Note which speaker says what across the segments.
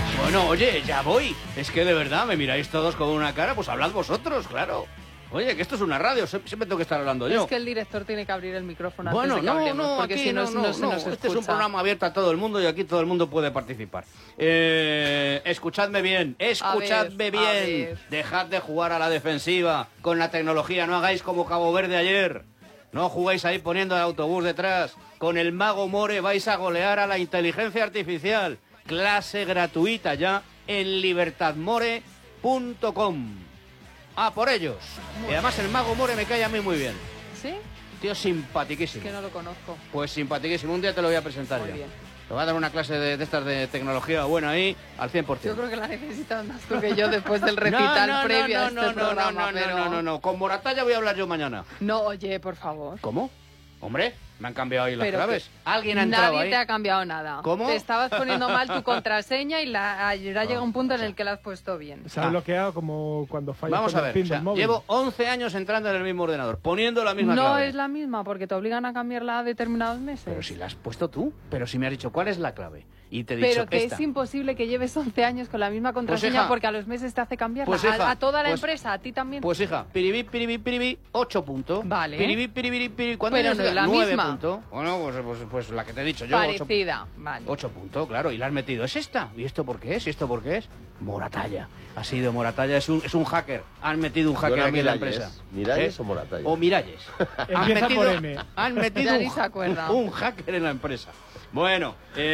Speaker 1: Bueno, oye, ya voy. Es que de verdad me miráis todos con una cara, pues hablad vosotros, claro. Oye, que esto es una radio, siempre tengo que estar hablando yo.
Speaker 2: Es que el director tiene que abrir el micrófono antes
Speaker 1: bueno,
Speaker 2: de que hablemos, porque si no se nos escucha.
Speaker 1: Este es un programa abierto a todo el mundo y aquí todo el mundo puede participar. Escuchadme bien, escuchadme bien. Dejad de jugar a la defensiva con la tecnología, no hagáis como Cabo Verde ayer. No jugáis ahí poniendo el autobús detrás. Con el Mago More vais a golear a la inteligencia artificial. Clase gratuita ya en libertadmore.com. ¡A por ellos! Y además el Mago More me cae a mí muy bien.
Speaker 2: ¿Sí?
Speaker 1: Tío simpaticísimo.
Speaker 2: Es que no lo conozco.
Speaker 1: Pues simpaticísimo. Un día te lo voy a presentar
Speaker 2: muy
Speaker 1: ya.
Speaker 2: Bien.
Speaker 1: Te voy a dar una clase de estas de tecnología buena ahí al 100%.
Speaker 2: Yo creo que la necesitas más tú que yo después del recital previo a este programa.
Speaker 1: No. Con Moratalla voy a hablar yo mañana.
Speaker 2: No, oye, por favor.
Speaker 1: ¿Cómo? Hombre, me han cambiado ahí las
Speaker 2: Pero
Speaker 1: claves. ¿Alguien ha entrado
Speaker 2: Nadie
Speaker 1: ahí?
Speaker 2: te ha cambiado nada.
Speaker 1: ¿Cómo?
Speaker 2: Te estabas poniendo mal tu contraseña y ahora llega un punto en el que la has puesto bien.
Speaker 3: Se ha bloqueado como cuando falla.
Speaker 1: Vamos a ver, llevo 11 años entrando en el mismo ordenador, poniendo la misma clave.
Speaker 2: No es la misma, porque te obligan a cambiarla a determinados meses.
Speaker 1: Pero si la has puesto tú, pero si me has dicho cuál es la clave. Y te he dicho
Speaker 2: pero que
Speaker 1: esta.
Speaker 2: es imposible que lleves 11 años con la misma contraseña,
Speaker 1: pues, hija,
Speaker 2: porque a los meses te hace cambiarla.
Speaker 1: Pues, hija,
Speaker 2: a toda la empresa, a ti también.
Speaker 1: Pues hija, piribí, 8 puntos.
Speaker 2: Vale.
Speaker 1: Piribí, ¿cuánto
Speaker 2: pero
Speaker 1: es
Speaker 2: no es la
Speaker 1: 9
Speaker 2: misma.
Speaker 1: puntos. Bueno, pues la que te he dicho yo.
Speaker 2: Parecida, vale.
Speaker 1: 8 puntos, claro, y la has metido. ¿Es esta? ¿Y esto por qué es? ¿Y esto por qué es? Moratalla. Ha sido Moratalla, es un hacker. Han metido un hacker aquí en la empresa.
Speaker 4: ¿Miralles o Moratalla?
Speaker 1: O Miralles.
Speaker 3: Empieza por M.
Speaker 1: Han metido
Speaker 2: Ya ni se acuerda.
Speaker 1: un hacker en la empresa. Bueno,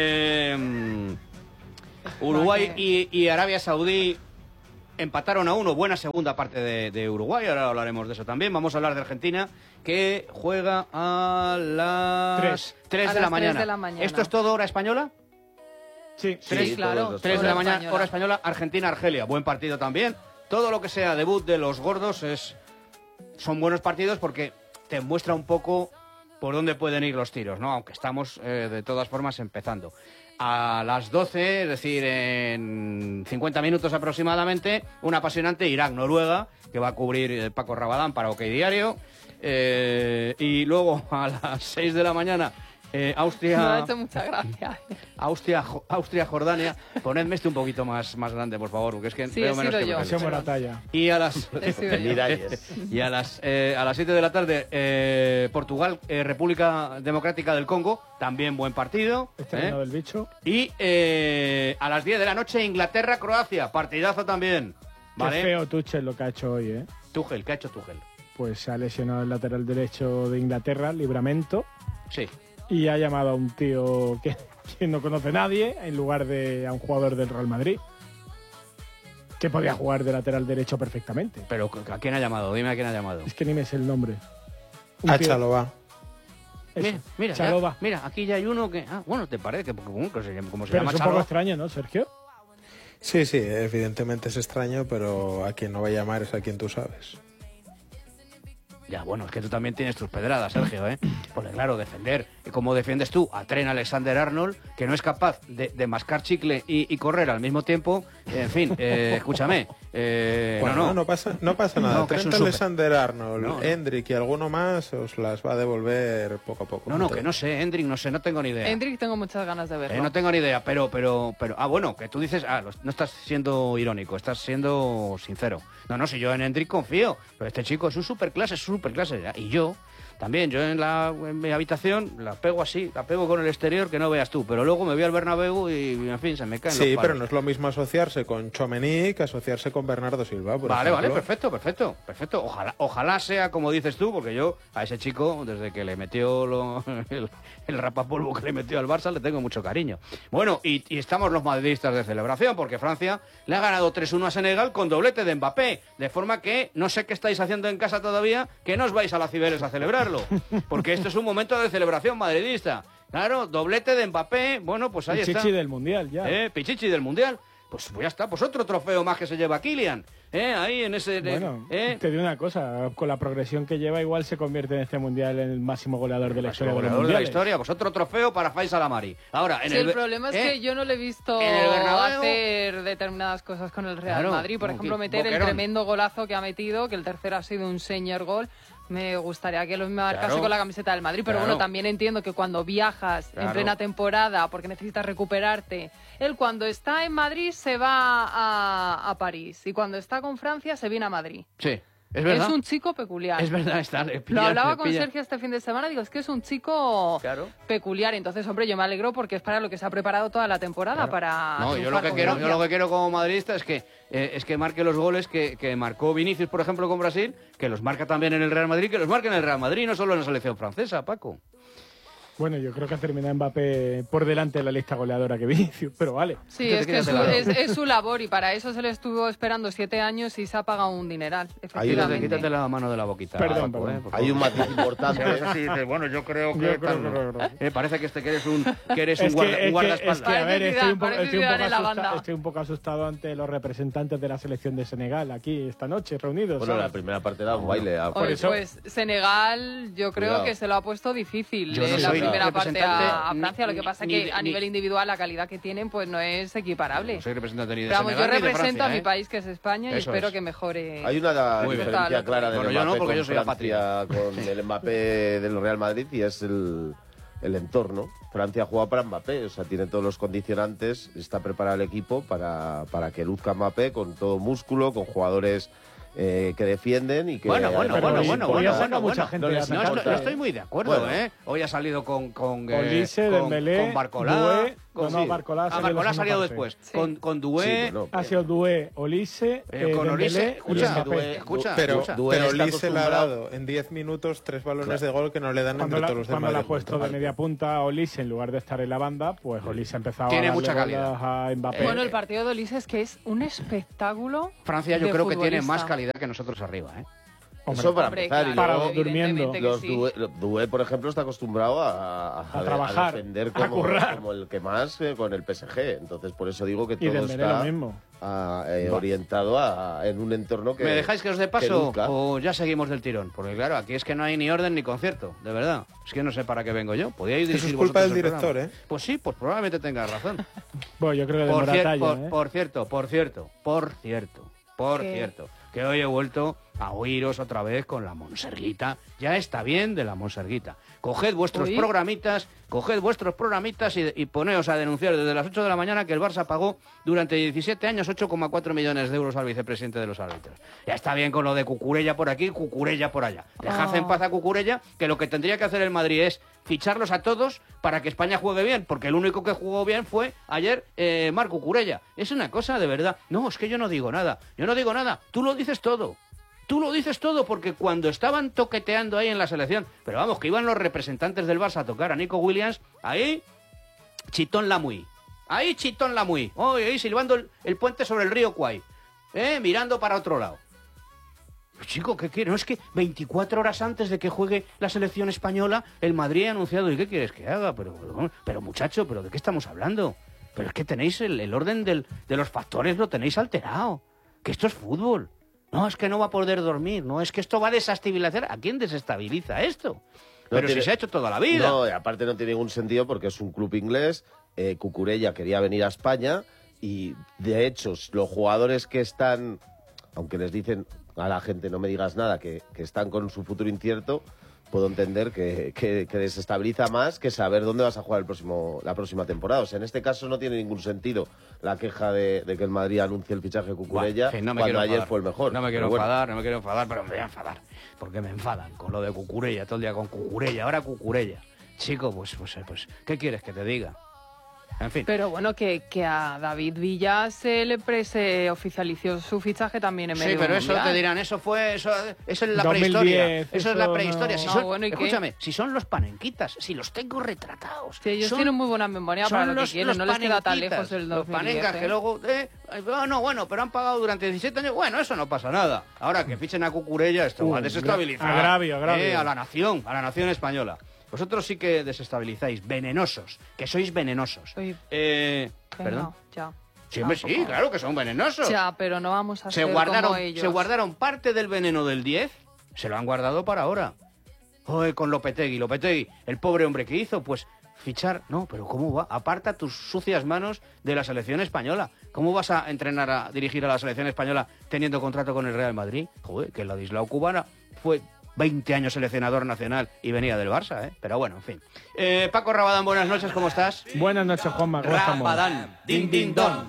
Speaker 1: Uruguay y Arabia Saudí empataron a 1. Buena segunda parte de Uruguay. Ahora hablaremos de eso también. Vamos a hablar de Argentina, que juega a las 3 de la mañana. ¿Esto es todo hora española?
Speaker 3: Sí,
Speaker 1: 3,
Speaker 2: claro.
Speaker 1: 3 de la mañana,
Speaker 2: española.
Speaker 1: hora española. Argentina-Argelia. Buen partido también. Todo lo que sea debut de los gordos son buenos partidos porque te muestra un poco por dónde pueden ir los tiros, ¿no? Aunque estamos de todas formas empezando. A las 12, es decir, en 50 minutos aproximadamente, un apasionante Irak-Noruega, que va a cubrir Paco Rabadán para OK Diario. Y luego a las 6 de la mañana, Austria...
Speaker 2: Me ha hecho mucha gracia.
Speaker 1: Austria-Jordania. Ponedme un poquito más grande, por favor, porque es que
Speaker 2: Sí,
Speaker 1: veo
Speaker 2: he
Speaker 1: menos
Speaker 2: sido
Speaker 1: que
Speaker 2: yo.
Speaker 1: vosotros.
Speaker 3: Paseo Moratalla.
Speaker 1: Y a las... Y a las 7 de la tarde, Portugal, República Democrática del Congo, también buen partido.
Speaker 3: Estreno del bicho.
Speaker 1: Y a las 10 de la noche, Inglaterra-Croacia, partidazo también. ¿Vale?
Speaker 3: Qué feo Tuchel lo que ha hecho hoy, ¿eh?
Speaker 1: Tuchel, ¿qué ha hecho Tuchel?
Speaker 3: Pues se ha lesionado el lateral derecho de Inglaterra, Livramento,
Speaker 1: Sí.
Speaker 3: y ha llamado a un tío que no conoce nadie en lugar de a un jugador del Real Madrid, que podía jugar de lateral derecho perfectamente.
Speaker 1: Pero ¿a quién ha llamado? Dime a quién ha llamado.
Speaker 3: Es que ni me sé el nombre. Un
Speaker 5: A
Speaker 3: tío-
Speaker 5: Chalobah.
Speaker 3: Eso,
Speaker 1: Mira,
Speaker 3: Chalobah.
Speaker 1: mira, aquí ya hay uno que... Ah, bueno, ¿te parece que como se
Speaker 3: Pero
Speaker 1: llama
Speaker 3: es un poco
Speaker 1: Chalobah?
Speaker 3: extraño, ¿no, Sergio?
Speaker 5: Sí, evidentemente es extraño, pero a quien no va a llamar es a quien tú sabes.
Speaker 1: Ya, bueno, es que tú también tienes tus pedradas, Sergio, ¿eh? Porque claro, defender, como defiendes tú a Trent Alexander-Arnold, que no es capaz de mascar chicle y correr al mismo tiempo, en fin, escúchame.
Speaker 5: Bueno, no pasa nada.
Speaker 1: No, que es un
Speaker 5: Trent
Speaker 1: super-
Speaker 5: Alexander-Arnold,
Speaker 1: No.
Speaker 5: Hendrik y alguno más os las va a devolver poco a poco.
Speaker 1: No, que no sé, Hendrik, no sé, no tengo ni idea.
Speaker 2: Hendrik tengo muchas ganas de verlo.
Speaker 1: No tengo ni idea, pero, bueno, que tú dices, no estás siendo irónico, estás siendo sincero. No, si yo en Hendrik confío, pero este chico es un superclase, y yo también, yo en mi habitación la pego así, la pego con el exterior que no veas tú, pero luego me voy al Bernabéu y en fin, se me caen los
Speaker 5: Sí,
Speaker 1: palos.
Speaker 5: pero no es lo mismo asociarse con Tchouaméni que asociarse con Bernardo Silva, por
Speaker 1: Vale,
Speaker 5: ejemplo.
Speaker 1: perfecto. Ojalá sea como dices tú, porque yo a ese chico, desde que le metió el rapapolvo que le metió al Barça, le tengo mucho cariño. Bueno, y estamos los madridistas de celebración, porque Francia le ha ganado 3-1 a Senegal con doblete de Mbappé, de forma que no sé qué estáis haciendo en casa todavía, que no os vais a la Cibeles a celebrarlo, porque esto es un momento de celebración madridista. Claro, doblete de Mbappé, bueno, pues ahí está.
Speaker 3: Pichichi del Mundial, ya.
Speaker 1: Pichichi del Mundial. Pues ya está, pues otro trofeo más que se lleva Kylian. Ahí en ese...
Speaker 3: Bueno, te digo una cosa, con la progresión que lleva igual se convierte en este Mundial en el máximo goleador de la historia de los
Speaker 1: de la
Speaker 3: mundiales.
Speaker 1: historia, pues otro trofeo para Faisal Amari. Ahora,
Speaker 2: el problema es que yo no le he visto
Speaker 1: en el Bernabéu
Speaker 2: hacer determinadas cosas con el Real
Speaker 1: Claro,
Speaker 2: Madrid. Por ejemplo, meter
Speaker 1: Boquerón.
Speaker 2: el tremendo golazo que ha metido, que el tercero ha sido un señor gol. me gustaría que lo marcase
Speaker 1: Claro.
Speaker 2: con la camiseta del Madrid, pero
Speaker 1: Claro.
Speaker 2: bueno, también entiendo que cuando viajas en
Speaker 1: Claro.
Speaker 2: plena temporada, porque necesitas recuperarte, él cuando está en Madrid se va a París y cuando está con Francia se viene a Madrid.
Speaker 1: Sí, es verdad.
Speaker 2: Es un chico peculiar.
Speaker 1: Es verdad,
Speaker 2: Lo hablaba
Speaker 1: le
Speaker 2: con
Speaker 1: pilla.
Speaker 2: Sergio este fin de semana, digo, es que es un chico
Speaker 1: Claro.
Speaker 2: peculiar. Entonces, hombre, yo me alegro porque es para lo que se ha preparado toda la temporada, para
Speaker 1: No, yo
Speaker 2: triunfar
Speaker 1: lo que
Speaker 2: con
Speaker 1: quiero,
Speaker 2: Francia.
Speaker 1: yo lo que quiero como madridista es que marque los goles que marcó Vinicius, por ejemplo, con Brasil, que los marca también en el Real Madrid, que los marque en el Real Madrid, no solo en la selección francesa, Paco.
Speaker 3: Bueno, yo creo que ha terminado Mbappé por delante de la lista goleadora que Vinicius, pero vale.
Speaker 2: Sí,
Speaker 1: Quítate,
Speaker 2: es que
Speaker 1: quítate
Speaker 2: es su labor y para eso se le estuvo esperando 7 años y se ha pagado un dineral, efectivamente.
Speaker 1: Quítate la mano de la boquita.
Speaker 3: Perdón,
Speaker 1: Paco,
Speaker 3: perdón.
Speaker 1: por
Speaker 4: Hay un
Speaker 1: favor.
Speaker 4: matiz importante.
Speaker 1: Sí, dices, bueno, yo creo
Speaker 3: Yo
Speaker 1: que...
Speaker 3: creo que-
Speaker 1: Parece que eres un
Speaker 3: Es que,
Speaker 1: guardaespaldas.
Speaker 3: a ver, estoy un poco,
Speaker 2: Parece Zidane en la banda.
Speaker 3: estoy un poco asustado ante los representantes de la selección de Senegal aquí esta noche reunidos.
Speaker 4: Bueno,
Speaker 3: ¿sabes?
Speaker 4: la primera parte era un baile.
Speaker 3: Por
Speaker 2: Oye,
Speaker 3: eso-
Speaker 2: pues Senegal yo creo
Speaker 4: Cuidado.
Speaker 2: que se lo ha puesto difícil
Speaker 1: Yo no
Speaker 2: en la
Speaker 1: soy
Speaker 2: primera parte
Speaker 1: representante
Speaker 2: a Francia. Lo que pasa
Speaker 1: ni
Speaker 2: que
Speaker 1: de-
Speaker 2: a
Speaker 1: ni-
Speaker 2: nivel individual la calidad que tienen pues no es equiparable.
Speaker 1: No soy representante ni de
Speaker 2: Pero vamos, yo
Speaker 1: Senegal ni de
Speaker 2: represento
Speaker 1: Francia,
Speaker 2: a mi
Speaker 1: ¿eh?
Speaker 2: país, que es España, y
Speaker 1: Eso
Speaker 2: espero
Speaker 1: es.
Speaker 2: que mejore.
Speaker 4: Hay una
Speaker 1: Muy bien.
Speaker 4: diferencia clara del
Speaker 1: Bueno, yo no,
Speaker 4: Mbappé
Speaker 1: porque
Speaker 4: con
Speaker 1: yo soy
Speaker 4: Francia, con el Mbappé del Real Madrid, y es el entorno. Francia juega para Mbappé, o sea, tiene todos los condicionantes, está preparado el equipo para que luzca Mbappé con todo músculo, con jugadores que defienden y que...
Speaker 1: Bueno,
Speaker 3: mucha gente
Speaker 4: no
Speaker 3: a
Speaker 4: les
Speaker 1: No,
Speaker 3: atacar.
Speaker 1: no estoy muy de acuerdo,
Speaker 4: Bueno.
Speaker 1: ¿eh? Hoy ha salido con
Speaker 3: Olise, Dembélé,
Speaker 1: con Barcolá.
Speaker 3: Doué.
Speaker 1: Con,
Speaker 3: No, Barcolá ha salido
Speaker 1: Barcolá ha
Speaker 3: en la
Speaker 1: salido
Speaker 3: segunda
Speaker 1: después.
Speaker 2: parte.
Speaker 1: Con Doué.
Speaker 4: Sí, bueno,
Speaker 3: Ha sido Doué, Olise,
Speaker 1: con Olise.
Speaker 3: Dembélé y
Speaker 1: Escucha,
Speaker 3: Mbappé.
Speaker 1: escucha.
Speaker 5: Pero
Speaker 4: Doué está
Speaker 5: Olise le ha
Speaker 4: acostumbrado-
Speaker 5: dado en 10 minutos 3 balones de gol que no le dan
Speaker 3: Cuando
Speaker 5: entre
Speaker 3: la,
Speaker 5: todos los
Speaker 3: cuando
Speaker 5: demás.
Speaker 3: la ha
Speaker 5: del
Speaker 3: puesto de
Speaker 5: Portugal.
Speaker 3: media punta a Olise en lugar de estar en la banda, pues Olise ha empezado
Speaker 1: Tiene
Speaker 3: a darle
Speaker 1: mucha calidad.
Speaker 3: bolas a Mbappé.
Speaker 2: Bueno, el partido de Olise es que es un espectáculo.
Speaker 1: Francia yo
Speaker 2: de
Speaker 1: creo que tiene
Speaker 2: futbolista.
Speaker 1: más calidad que nosotros arriba, ¿eh?
Speaker 3: Hombre,
Speaker 4: Eso para
Speaker 2: Hombre,
Speaker 4: empezar. Y
Speaker 2: claro,
Speaker 4: luego,
Speaker 3: durmiendo.
Speaker 2: evidentemente que
Speaker 4: los
Speaker 2: sí.
Speaker 4: Doué, por ejemplo, está acostumbrado a
Speaker 3: trabajar,
Speaker 4: defender
Speaker 3: a currar.
Speaker 4: como el que más con el PSG. Entonces, por eso digo que
Speaker 3: y
Speaker 4: todo
Speaker 3: Dembélé lo
Speaker 4: está
Speaker 3: mismo.
Speaker 4: orientado en un entorno que...
Speaker 1: ¿Me dejáis que os dé
Speaker 4: que
Speaker 1: paso
Speaker 4: luzca.
Speaker 1: o ya seguimos del tirón? Porque claro, aquí es que no hay ni orden ni concierto, de verdad. Es que no sé para qué vengo yo. Podíais
Speaker 5: Eso
Speaker 1: dirigir
Speaker 5: es culpa
Speaker 1: vosotros
Speaker 5: del
Speaker 1: el
Speaker 5: director,
Speaker 1: programa.
Speaker 5: ¿eh?
Speaker 1: Pues sí, pues probablemente tengas razón.
Speaker 3: Bueno, yo creo que de Moratalla, ¿eh?
Speaker 1: Por cierto, que hoy he vuelto a oíros otra vez con la Monserguita. Ya está bien de la Monserguita. Coged vuestros
Speaker 2: Uy.
Speaker 1: programitas y poneos a denunciar desde las 8 de la mañana que el Barça pagó durante 17 años 8,4 millones de euros al vicepresidente de los árbitros. Ya está bien con lo de Cucurella por aquí, Cucurella por allá. Dejad en paz a Cucurella, que lo que tendría que hacer el Madrid es ficharlos a todos para que España juegue bien, porque el único que jugó bien fue ayer Marc Cucurella. Es una cosa de verdad. No, es que yo no digo nada. Tú lo dices todo. Tú lo dices todo, porque cuando estaban toqueteando ahí en la selección, pero vamos, que iban los representantes del Barça a tocar a Nico Williams, ahí Chitón Lamuy. Ahí Chitón Lamuy. Ahí silbando el puente sobre el río Kwai. Mirando para otro lado. Chico, ¿qué quieres? No, es que 24 horas antes de que juegue la selección española, el Madrid ha anunciado, ¿y qué quieres que haga? Pero muchacho, ¿pero de qué estamos hablando? Pero es que tenéis el orden de los factores, lo tenéis alterado. Que esto es fútbol. No, es que no va a poder dormir. No, es que esto va a desestabilizar. ¿A quién desestabiliza esto? Pero si se ha hecho toda la vida.
Speaker 4: No, y aparte no tiene ningún sentido porque es un club inglés. Cucurella quería venir a España y, de hecho, los jugadores que están, aunque les dicen a la gente no me digas nada, que están con su futuro incierto, puedo entender que desestabiliza más que saber dónde vas a jugar la próxima temporada. O sea, en este caso no tiene ningún sentido la queja de que el Madrid anuncie el fichaje de Cucurella cuando ayer fue el mejor.
Speaker 1: No me quiero
Speaker 4: Pero bueno.
Speaker 1: enfadar, pero me voy a enfadar. Porque me enfadan con lo de Cucurella, todo el día con Cucurella, ahora Cucurella. Chico, pues, ¿qué quieres que te diga? En fin.
Speaker 2: Pero bueno, que a David Villa se oficializó su fichaje también en medio
Speaker 1: Sí, pero eso
Speaker 2: mundial.
Speaker 1: te dirán, eso es la
Speaker 3: 2010,
Speaker 1: prehistoria. Eso es la
Speaker 3: eso
Speaker 1: prehistoria.
Speaker 3: no-
Speaker 1: Si
Speaker 2: Ah,
Speaker 1: son,
Speaker 2: bueno, ¿y qué?
Speaker 1: escúchame, si son los panenquitas, si los tengo retratados.
Speaker 2: Sí, ellos
Speaker 1: son-
Speaker 2: tienen muy buena memoria para lo que quieren, no les queda tan
Speaker 1: panenquitas,
Speaker 2: lejos el
Speaker 1: los
Speaker 2: 2010.
Speaker 1: panencas que luego... bueno, pero han pagado durante 17 años. Bueno, eso no pasa nada. Ahora que fichen a Cucurella, esto va a desestabilizar.
Speaker 3: agravio.
Speaker 1: A la nación española. Vosotros sí que desestabilizáis, venenosos, que sois venenosos.
Speaker 2: Uy,
Speaker 1: ¿Perdón?
Speaker 2: no, ya.
Speaker 1: Sí, hombre, sí,
Speaker 2: Tampoco.
Speaker 1: claro que son venenosos.
Speaker 2: Ya, pero no vamos a
Speaker 1: Se
Speaker 2: ser como ellos.
Speaker 1: guardaron parte del veneno del 10, se lo han guardado para ahora. Con Lopetegui, el pobre hombre que hizo, pues fichar, no, pero ¿cómo va? Aparta tus sucias manos de la selección española. ¿Cómo vas a entrenar a dirigir a la selección española teniendo contrato con el Real Madrid? Joder, que Ladislao Cubana fue 20 años seleccionador nacional y venía del Barça, ¿eh? Pero bueno, en fin. Paco Rabadán, buenas noches, ¿cómo estás?
Speaker 3: Buenas noches, Juanma, ¿cómo estamos?
Speaker 1: Rabadán, din din don.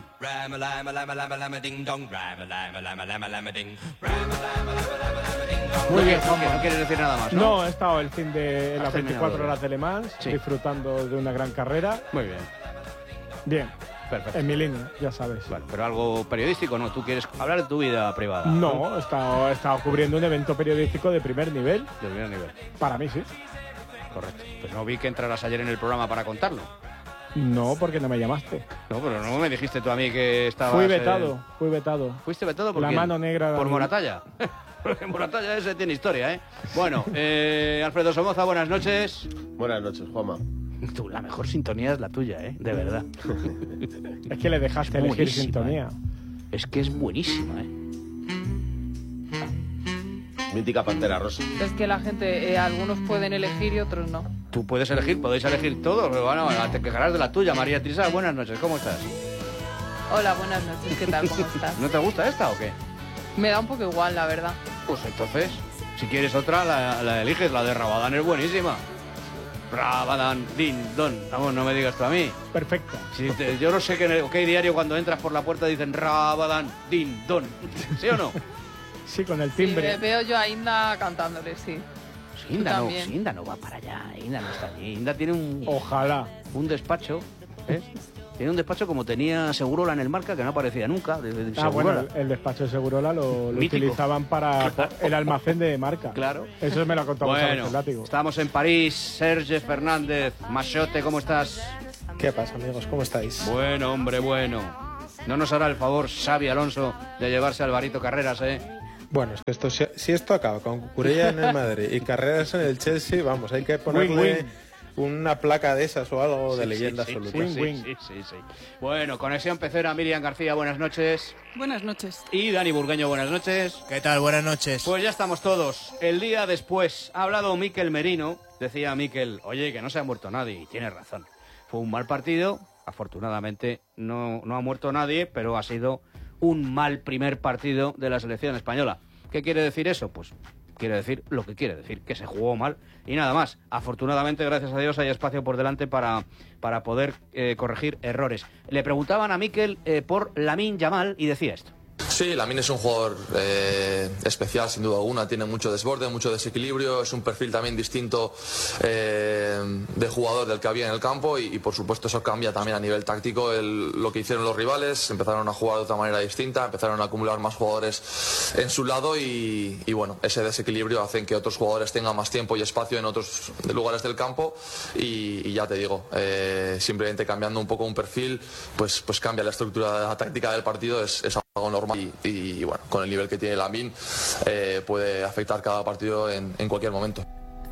Speaker 3: Muy bien,
Speaker 1: ¿No
Speaker 3: Juanma.
Speaker 1: quieres decir nada más, no?
Speaker 3: No, he estado el fin de las
Speaker 1: Has terminado
Speaker 3: 24
Speaker 1: ya.
Speaker 3: horas de Le Mans,
Speaker 1: Sí.
Speaker 3: disfrutando de una gran carrera.
Speaker 1: Muy bien,
Speaker 3: Bien,
Speaker 1: perfecto.
Speaker 3: en mi línea, ya sabes.
Speaker 1: Vale, pero algo periodístico, ¿no? ¿Tú quieres hablar de tu vida privada?
Speaker 3: No, he estado cubriendo un evento periodístico de primer nivel.
Speaker 1: De primer nivel,
Speaker 3: Para mí, sí.
Speaker 1: correcto. Pues no vi que entraras ayer en el programa para contarlo.
Speaker 3: No, porque no me llamaste.
Speaker 1: No, pero no me dijiste tú a mí que estabas...
Speaker 3: Fui vetado, fui vetado.
Speaker 1: ¿Fuiste vetado por
Speaker 3: La
Speaker 1: quién?
Speaker 3: mano negra de
Speaker 1: Por
Speaker 3: David.
Speaker 1: Moratalla. Porque Moratalla ese tiene historia, ¿eh? Bueno, Alfredo Somoza, buenas noches.
Speaker 4: Buenas noches, Juanma.
Speaker 1: Tú, la mejor sintonía es la tuya, ¿eh? De verdad.
Speaker 3: Es que le dejaste
Speaker 1: Es
Speaker 3: elegir
Speaker 1: buenísima,
Speaker 3: sintonía.
Speaker 1: Es que es buenísima, ¿eh?
Speaker 4: Mítica Pantera Rosa.
Speaker 2: Es que la gente, algunos pueden elegir y otros no.
Speaker 1: Tú puedes elegir, podéis elegir todos, pero bueno, te quejarás de la tuya. María Teresa, buenas noches, ¿cómo estás?
Speaker 2: Hola, buenas noches, ¿qué tal? ¿Cómo estás?
Speaker 1: ¿No te gusta esta o qué?
Speaker 2: Me da un poco igual, la verdad.
Speaker 1: Pues entonces, si quieres otra, la eliges. La de Rabadán es buenísima. Rabadán, din, don. Vamos, no me digas tú a mí.
Speaker 3: Perfecto.
Speaker 1: Yo no sé qué diario cuando entras por la puerta dicen Rabadán, din, don. ¿Sí o no?
Speaker 3: Sí, con el
Speaker 2: Sí,
Speaker 3: timbre.
Speaker 2: veo yo a Inda cantándole, sí.
Speaker 1: Si Inda, no,
Speaker 2: también.
Speaker 1: si Inda no va para allá. Inda no está allí. Inda tiene
Speaker 3: Ojalá.
Speaker 1: un despacho. ¿Eh? Tiene un despacho como tenía Segurola en el Marca, que no aparecía nunca. De
Speaker 3: Ah,
Speaker 1: Segurola.
Speaker 3: bueno, el despacho de Segurola lo
Speaker 1: Mítico.
Speaker 3: utilizaban para el almacén de marca.
Speaker 1: Claro.
Speaker 3: Eso me lo ha contado
Speaker 1: Bueno,
Speaker 3: el látigo.
Speaker 1: estamos en París. Serge Fernández, Machote, ¿cómo estás?
Speaker 5: ¿Qué pasa, amigos? ¿Cómo estáis?
Speaker 1: Bueno, hombre, bueno. No nos hará el favor Xavi Alonso de llevarse a Alvarito Carreras, ¿eh?
Speaker 5: Bueno, es que esto, si esto acaba con Cucurella en el Madrid y Carreras en el Chelsea, vamos, hay que ponerle
Speaker 3: Win-win.
Speaker 5: una placa de esas o algo de leyenda
Speaker 1: sí,
Speaker 5: absoluta.
Speaker 1: sí,
Speaker 3: Win-win.
Speaker 1: sí. Bueno, conexión pecera, Miriam García, buenas noches.
Speaker 6: Buenas noches.
Speaker 1: Y Dani Burgueño, buenas noches.
Speaker 7: ¿Qué tal? Buenas noches.
Speaker 1: Pues ya estamos todos. El día después ha hablado Mikel Merino. Decía Mikel, oye, que no se ha muerto nadie. Y tiene razón. Fue un mal partido. Afortunadamente no ha muerto nadie, pero ha sido un mal primer partido de la selección española. ¿Qué quiere decir eso? Pues quiere decir lo que quiere decir, que se jugó mal y nada más. Afortunadamente, gracias a Dios, hay espacio por delante para poder corregir errores. Le preguntaban a Mikel por Lamine Yamal y decía esto.
Speaker 8: Sí, Lamine es un jugador especial, sin duda alguna. Tiene mucho desborde, mucho desequilibrio. Es un perfil también distinto de jugador del que había en el campo y por supuesto, eso cambia también a nivel táctico lo que hicieron los rivales. Empezaron a jugar de otra manera distinta, empezaron a acumular más jugadores en su lado y bueno, ese desequilibrio hace que otros jugadores tengan más tiempo y espacio en otros lugares del campo y ya te digo, simplemente cambiando un poco un perfil, pues cambia la estructura de la táctica del partido. Es algo normal y bueno, con el nivel que tiene Lamine puede afectar cada partido en cualquier momento.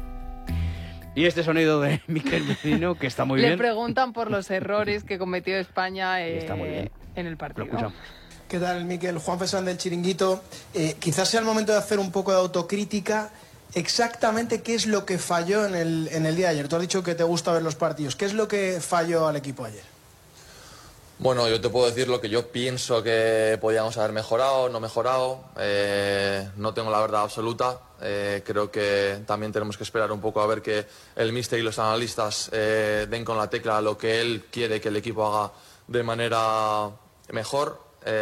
Speaker 1: Y este sonido de Mikel Merino, que está muy
Speaker 2: Le
Speaker 1: bien.
Speaker 2: preguntan por los errores que cometió España
Speaker 1: Está muy bien.
Speaker 2: en el
Speaker 1: Lo
Speaker 2: partido.
Speaker 1: escuchamos.
Speaker 9: ¿Qué tal, Miquel? Juan Fesán del Chiringuito. Quizás sea el momento de hacer un poco de autocrítica. Exactamente qué es lo que falló en el día de ayer. Tú has dicho que te gusta ver los partidos. ¿Qué es lo que falló al equipo ayer?
Speaker 8: Bueno, yo te puedo decir lo que yo pienso que podíamos haber mejorado, no mejorado. No tengo la verdad absoluta. Creo que también tenemos que esperar un poco a ver que el míster y los analistas den con la tecla lo que él quiere que el equipo haga de manera mejor.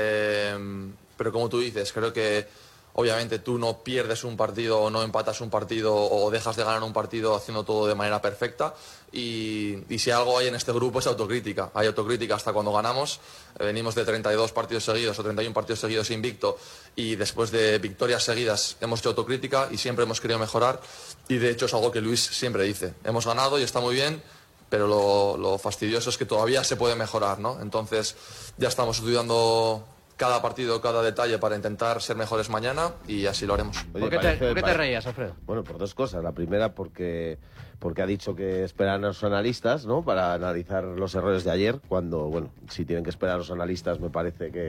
Speaker 8: Pero como tú dices, creo que obviamente tú no pierdes un partido o no empatas un partido o dejas de ganar un partido haciendo todo de manera perfecta y si algo hay en este grupo es autocrítica. Hay autocrítica hasta cuando ganamos. Venimos de 32 partidos seguidos o 31 partidos seguidos invicto y después de victorias seguidas hemos hecho autocrítica y siempre hemos querido mejorar y de hecho es algo que Luis siempre dice. Hemos ganado y está muy bien, pero lo fastidioso es que todavía se puede mejorar, ¿no? Entonces ya estamos estudiando cada partido, cada detalle para intentar ser mejores mañana y así lo haremos.
Speaker 4: Oye,
Speaker 1: ¿Por qué te reías, Alfredo?
Speaker 4: Bueno, por dos cosas. La primera porque ha dicho que esperan a los analistas, ¿no? Para analizar los errores de ayer, cuando, bueno, si tienen que esperar a los analistas me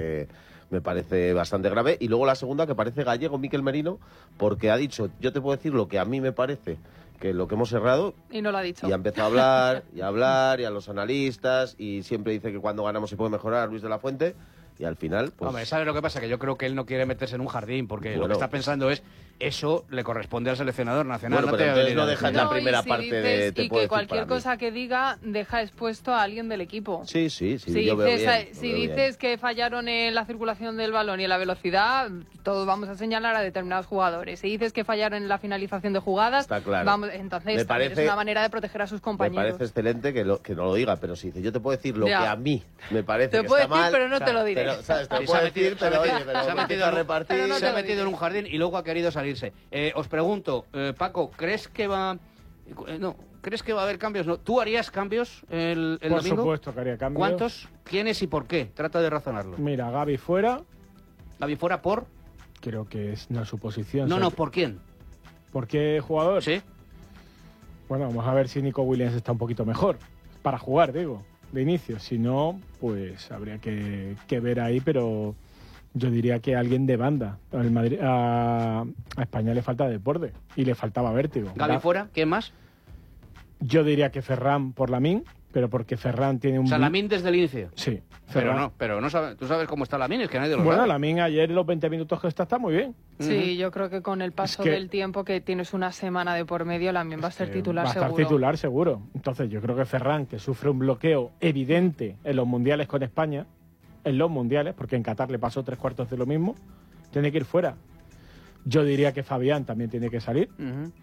Speaker 4: parece bastante grave. Y luego la segunda, que parece gallego Mikel Merino, porque ha dicho, yo te puedo decir lo que a mí me parece que lo que hemos errado,
Speaker 2: Y no lo ha dicho.
Speaker 4: y ha empezado a hablar y a los analistas y siempre dice que cuando ganamos se puede mejorar, Luis de la Fuente. Y al final, pues...
Speaker 1: Hombre, ¿sabes lo que pasa? Que yo creo que él no quiere meterse en un jardín, porque lo que está pensando es, eso le corresponde al seleccionador nacional.
Speaker 4: Bueno,
Speaker 1: no
Speaker 4: pero
Speaker 1: te
Speaker 4: entonces no dejas la primera parte de...
Speaker 2: Y que cualquier cosa que diga deja expuesto a alguien del equipo.
Speaker 4: Sí,
Speaker 2: Si
Speaker 4: yo veo bien.
Speaker 2: Si dices que fallaron en la circulación del balón y en la velocidad, todos vamos a señalar a determinados jugadores. Si dices que fallaron en la finalización de jugadas,
Speaker 4: está claro.
Speaker 2: Entonces
Speaker 4: Me parece,
Speaker 2: es una manera de proteger a sus compañeros.
Speaker 4: Me parece excelente que no lo diga, pero si dice, yo te puedo decir lo que a mí me parece
Speaker 2: te
Speaker 4: que
Speaker 2: puedo
Speaker 4: está
Speaker 2: decir,
Speaker 4: mal...
Speaker 2: pero no te lo diré.
Speaker 4: Pero, ¿sabes? Te puedo decir, pero oye, pero se ha metido a repartir...
Speaker 1: Se ha metido en un jardín y luego ha querido salirse. Os pregunto, Paco, ¿crees que va... No, ¿crees que va a haber cambios? No. ¿Tú harías cambios el domingo?
Speaker 3: Por supuesto que haría cambios.
Speaker 1: ¿Cuántos? ¿Quiénes y por qué? Trata de razonarlo.
Speaker 3: Mira, Gavi fuera.
Speaker 1: ¿Gavi fuera por...?
Speaker 3: Creo que es una suposición.
Speaker 1: No, ¿por quién?
Speaker 3: ¿Por qué jugador?
Speaker 1: Sí.
Speaker 3: Bueno, vamos a ver si Nico Williams está un poquito mejor. Para jugar, digo, de inicio. Si no, pues habría que ver ahí, pero yo diría que alguien de banda. A España le falta deporte y le faltaba vértigo.
Speaker 1: ¿Gavi fuera? ¿Quién más?
Speaker 3: Yo diría que Ferran por Lamine, pero porque Ferran tiene un...
Speaker 1: O sea, Lamine desde el inicio.
Speaker 3: Sí.
Speaker 1: Pero no sabe, tú sabes cómo está Lamine, es que nadie lo sabe.
Speaker 3: Bueno, Lamine ayer los 20 minutos que está muy bien.
Speaker 2: Sí, yo creo que con el paso del tiempo, que tienes una semana de por medio, Lamine va a ser titular seguro.
Speaker 3: Va a estar titular seguro. Entonces yo creo que Ferran, que sufre un bloqueo evidente en los mundiales con España, porque en Qatar le pasó 3/4 de lo mismo, tiene que ir fuera. Yo diría que Fabián también tiene que salir.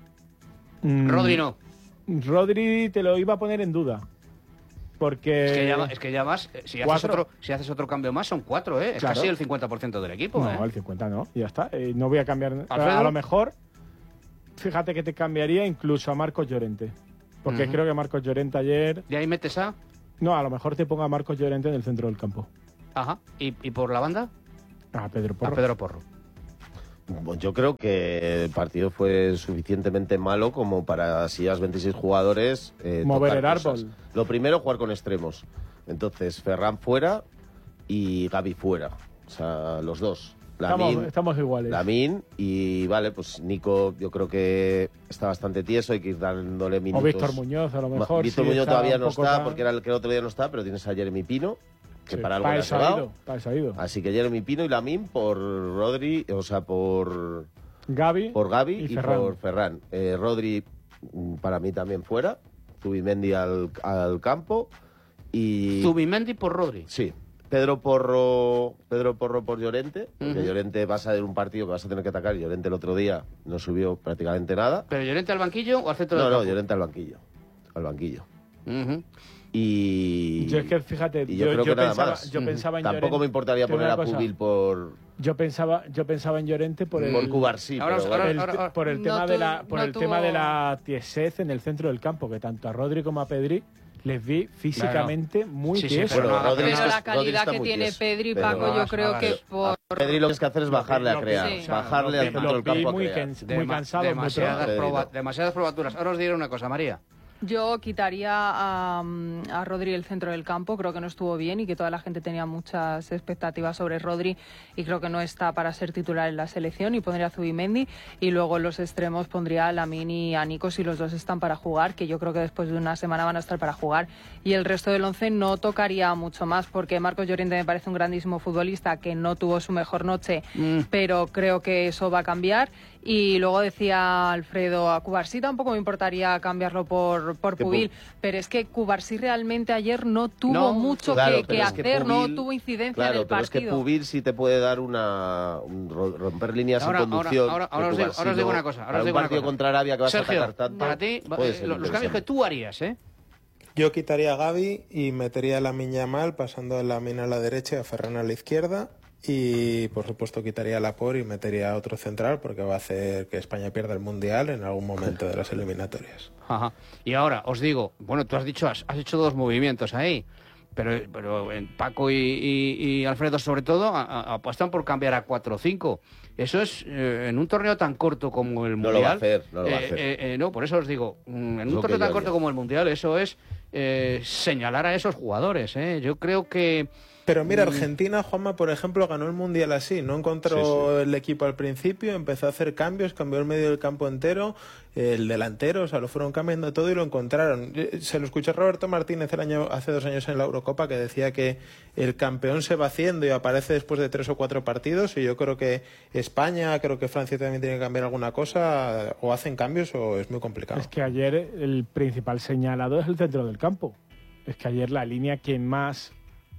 Speaker 1: Rodri no.
Speaker 3: Rodri te lo iba a poner en duda. Porque...
Speaker 1: Es que ya vas, si haces otro cambio más, son 4, ¿eh? Es
Speaker 3: claro.
Speaker 1: Casi el 50% del equipo,
Speaker 3: No, el 50 no, ya está. No voy a cambiar...
Speaker 1: ¿Alfredo?
Speaker 3: A lo mejor, fíjate que te cambiaría incluso a Marcos Llorente. Porque creo que Marcos Llorente ayer...
Speaker 1: ¿Y ahí metes a...?
Speaker 3: No, a lo mejor te ponga a Marcos Llorente en el centro del campo.
Speaker 1: Ajá. ¿Y por la banda?
Speaker 3: A Pedro Porro.
Speaker 1: A Pedro Porro.
Speaker 4: Bueno, yo creo que el partido fue suficientemente malo como para, si llevas 26 jugadores...
Speaker 3: mover el
Speaker 4: cosas.
Speaker 3: árbol.
Speaker 4: Lo primero, jugar con extremos. Entonces, Ferran fuera y Gavi fuera. O sea, los dos.
Speaker 3: Estamos iguales.
Speaker 4: Lamine y, vale, pues Nico yo creo que está bastante tieso, hay que ir dándole minutos.
Speaker 3: O Víctor Muñoz, a lo mejor.
Speaker 4: Víctor Muñoz todavía no está, porque era el que el otro día no está, pero tienes a Jeremy Pino, que para algo le has dado. Así que Jeremy Pino y Lamine por Rodri, o sea, por
Speaker 3: Gavi
Speaker 4: y por Ferran. Rodri, para mí también fuera. Zubimendi al campo. Y
Speaker 1: Zubimendi por Rodri.
Speaker 4: Sí. Pedro Porro por Llorente, porque Llorente va a ser un partido que vas a tener que atacar. Llorente el otro día no subió prácticamente nada.
Speaker 1: ¿Pero Llorente al banquillo o al centro del campo?
Speaker 4: No, Llorente al banquillo. Al banquillo. Y
Speaker 3: yo es que, fíjate,
Speaker 4: yo creo que nada más.
Speaker 3: Yo pensaba en
Speaker 4: Tampoco
Speaker 3: Llorente.
Speaker 4: me importaría poner a Pubil por...
Speaker 3: Yo pensaba en Llorente por el...
Speaker 4: Por Cubarsí,
Speaker 3: por el tema de la tiesez en el centro del campo, que tanto a Rodri como a Pedri les vi físicamente muy tiesos.
Speaker 2: Pero la calidad que tiene Pedri, Paco, yo creo que por...
Speaker 4: Pedri lo que tienes que hacer es bajarle a crear. Bajarle al centro del campo a crear.
Speaker 3: Muy cansado.
Speaker 1: Demasiadas probaturas. Ahora os diré una cosa, María.
Speaker 2: Yo quitaría a Rodri el centro del campo, creo que no estuvo bien y que toda la gente tenía muchas expectativas sobre Rodri y creo que no está para ser titular en la selección, y pondría a Zubimendi, y luego en los extremos pondría a Lamine y a Nico si los dos están para jugar, que yo creo que después de una semana van a estar para jugar, y el resto del once no tocaría mucho más porque Marcos Llorente me parece un grandísimo futbolista que no tuvo su mejor noche, pero creo que eso va a cambiar. Y luego decía Alfredo, a Cubarsí tampoco me importaría cambiarlo por Pubil, pero es que Cubarsí realmente ayer no tuvo mucho que hacer, Pubil, no tuvo incidencia en el partido.
Speaker 4: Pero es que Pubil sí te puede dar romper líneas en conducción.
Speaker 1: Ahora os digo una cosa.
Speaker 4: Para un partido contra Arabia que vas a atacar tanto...
Speaker 1: Para ti, los cambios que tú harías, ¿eh?
Speaker 5: Yo quitaría a Gavi y metería a Lamine Yamal, pasando a Lamine a la derecha y a Ferran a la izquierda. Y por supuesto quitaría a Laporte y metería a otro central, porque va a hacer que España pierda el Mundial en algún momento de las eliminatorias.
Speaker 1: Ajá. Y ahora os digo, bueno, tú has dicho, has hecho dos movimientos ahí, pero Paco y Alfredo sobre todo apuestan por cambiar a 4-5. Eso es en un torneo tan corto como el Mundial.
Speaker 4: No lo va a hacer.
Speaker 1: No, por eso os digo, en un torneo tan corto como el Mundial, eso es señalar a esos jugadores. Yo creo que
Speaker 5: Pero mira, Argentina, Juanma, por ejemplo, ganó el Mundial así. No encontró el equipo al principio, empezó a hacer cambios, cambió el medio del campo entero, el delantero, o sea, lo fueron cambiando todo y lo encontraron. Se lo escuché a Roberto Martínez hace 2 años en la Eurocopa, que decía que el campeón se va haciendo y aparece después de 3 o 4 partidos, y yo creo que España, creo que Francia también tiene que cambiar alguna cosa, o hacen cambios o es muy complicado.
Speaker 3: Es que ayer el principal señalado es el centro del campo. Es que ayer la línea que más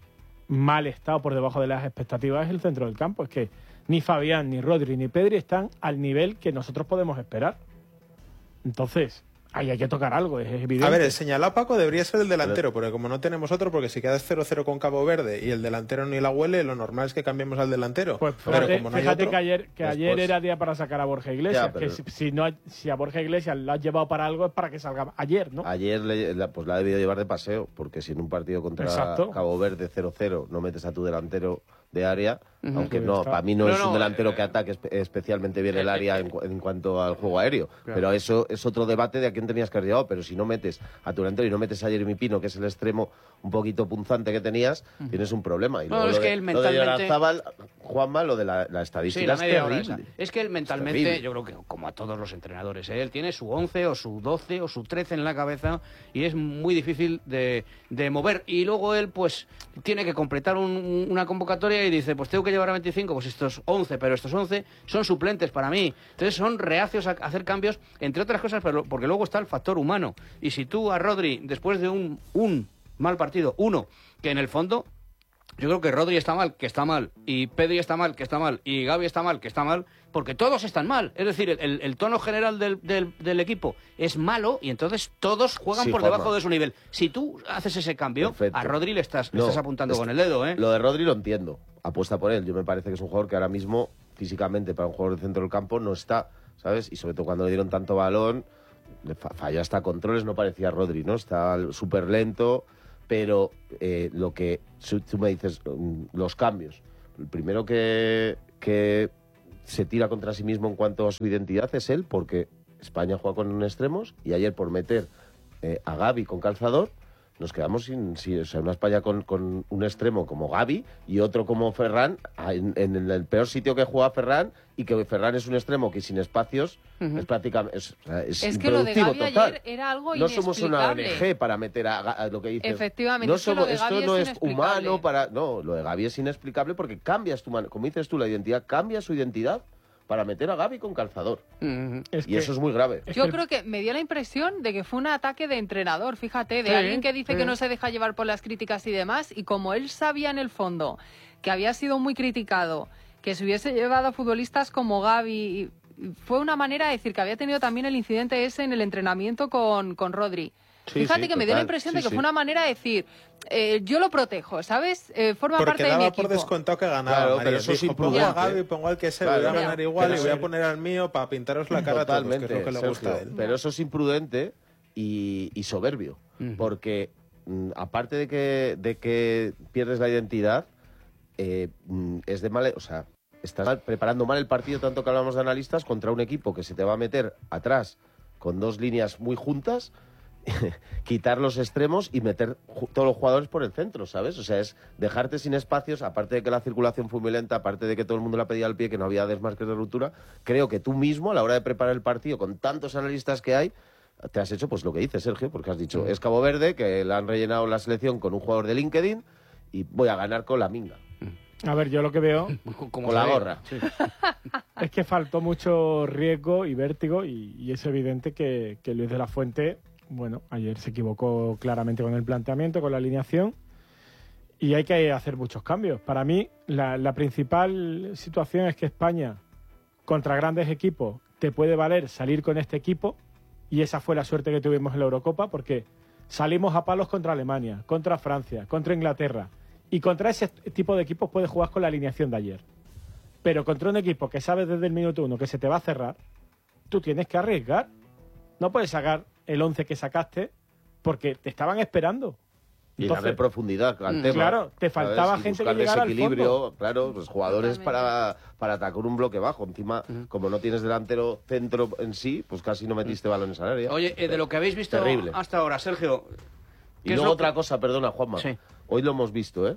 Speaker 3: mal estado por debajo de las expectativas es el centro del campo. Es que ni Fabián, ni Rodri, ni Pedri están al nivel que nosotros podemos esperar. Entonces, ahí hay que tocar algo, es evidente.
Speaker 5: A ver, el señalado, Paco, debería ser el delantero, porque como no tenemos otro, porque si quedas 0-0 con Cabo Verde y el delantero ni la huele, lo normal es que cambiemos al delantero.
Speaker 3: Pues
Speaker 5: pero como no hay
Speaker 3: fíjate
Speaker 5: otro,
Speaker 3: que ayer era día para sacar a Borja Iglesias,
Speaker 4: Ya, pero...
Speaker 3: que si a Borja Iglesias lo has llevado para algo es para que salga ayer, ¿no?
Speaker 4: Ayer pues la ha debido llevar de paseo, porque si en un partido contra Cabo Verde 0-0 no metes a tu delantero de área, aunque no, para mí no es un delantero que ataque especialmente bien el área en cuanto al juego aéreo, pero eso es otro debate de a quién tenías que haber llevado. Pero si no metes a tu delantero y no metes a Jeremy Pino, que es el extremo un poquito punzante que tenías, tienes un problema. Y luego
Speaker 1: es que él mentalmente...
Speaker 4: lo de Oyarzábal, Juanma, lo de la estadística
Speaker 1: sí,
Speaker 4: es terrible.
Speaker 1: Es que él mentalmente, yo creo que como a todos los entrenadores, él tiene su 11 o su 12 o su 13 en la cabeza y es muy difícil de mover. Y luego él pues tiene que completar una convocatoria y dice, pues tengo que llevar a 25, pues estos 11, pero estos 11 son suplentes para mí. Entonces son reacios a hacer cambios, entre otras cosas, porque luego está el factor humano. Y si tú a Rodri, después de un mal partido, que en el fondo... Yo creo que Rodri está mal, que está mal, y Pedri está mal, que está mal, y Gavi está mal, que está mal, porque todos están mal. Es decir, el tono general del equipo es malo y entonces todos juegan por debajo de su nivel. Si tú haces ese cambio, a Rodri le estás apuntando con el dedo, ¿eh?
Speaker 4: Lo de Rodri lo entiendo, apuesta por él. Yo me parece que es un jugador que ahora mismo, físicamente, para un jugador de centro del campo, no está, ¿sabes? Y sobre todo cuando le dieron tanto balón, falló hasta controles, no parecía Rodri, ¿no? Está súper lento... Pero lo que tú me dices, los cambios. El primero que se tira contra sí mismo en cuanto a su identidad es él, porque España juega con extremos y ayer por meter a Gavi con calzador nos quedamos sin o sea, una España con un extremo como Gavi y otro como Ferran en el peor sitio que juega Ferran, y que Ferran es un extremo que sin espacios es prácticamente es
Speaker 2: que lo de Gavi
Speaker 4: total.
Speaker 2: Ayer era algo
Speaker 4: no
Speaker 2: inexplicable.
Speaker 4: Somos una ONG para meter a lo que dices.
Speaker 2: Efectivamente,
Speaker 4: no somos, esto no es humano
Speaker 2: para...
Speaker 4: No, lo de Gavi es inexplicable porque cambias como dices tú, la identidad, cambia su identidad para meter a Gavi con calzador. Y eso es muy grave.
Speaker 2: Yo creo que me dio la impresión de que fue un ataque de entrenador, fíjate, de alguien que dice que no se deja llevar por las críticas y demás, y como él sabía en el fondo que había sido muy criticado, que se hubiese llevado a futbolistas como Gavi, fue una manera de decir que había tenido también el incidente ese en el entrenamiento con Rodri. Fíjate que me dio la impresión de que fue una manera de decir, yo lo protejo, ¿sabes? Forma parte de mi equipo.
Speaker 5: Porque daba por descontado que ganaba.
Speaker 4: Claro,
Speaker 5: María.
Speaker 4: pero eso es imprudente.
Speaker 5: Pongo a Gavi, pongo al que sea, voy a ganar igual y voy a poner al mío para pintaros la cara a todos, que es lo que le gusta a él.
Speaker 4: Pero eso es imprudente y soberbio, porque aparte de que pierdes la identidad, es de mal... O sea, estás preparando mal el partido, tanto que hablamos de analistas, contra un equipo que se te va a meter atrás con 2 líneas muy juntas, quitar los extremos y meter todos los jugadores por el centro, ¿sabes? O sea, es dejarte sin espacios, aparte de que la circulación fue muy lenta, aparte de que todo el mundo la pedía al pie, que no había desmarques de ruptura. Creo que tú mismo, a la hora de preparar el partido, con tantos analistas que hay, te has hecho pues lo que dices, Sergio, porque has dicho, es Cabo Verde, que le han rellenado la selección con un jugador de LinkedIn y voy a ganar con la minga.
Speaker 3: A ver, yo lo que veo...
Speaker 4: con la gorra.
Speaker 3: Sí. Es que faltó mucho riesgo y vértigo y es evidente que Luis de la Fuente... Bueno, ayer se equivocó claramente con el planteamiento, con la alineación, y hay que hacer muchos cambios. Para mí, la principal situación es que España, contra grandes equipos, te puede valer salir con este equipo, y esa fue la suerte que tuvimos en la Eurocopa, porque salimos a palos contra Alemania, contra Francia, contra Inglaterra, y contra ese tipo de equipos puedes jugar con la alineación de ayer. Pero contra un equipo que sabes desde el minuto 1 que se te va a cerrar, tú tienes que arriesgar. No puedes sacar el 11 que sacaste porque te estaban esperando.
Speaker 4: Y darle profundidad al tema.
Speaker 3: Claro, te faltaba
Speaker 4: ¿sabes?
Speaker 3: gente que llegara al fondo.
Speaker 4: Claro, pues jugadores para atacar un bloque bajo. Encima, como no tienes delantero centro en sí, pues casi no metiste balones al área.
Speaker 1: Oye, de lo que habéis visto hasta ahora, Sergio...
Speaker 4: Y luego otra cosa, perdona, Juanma. Sí. Hoy lo hemos visto, ¿eh? O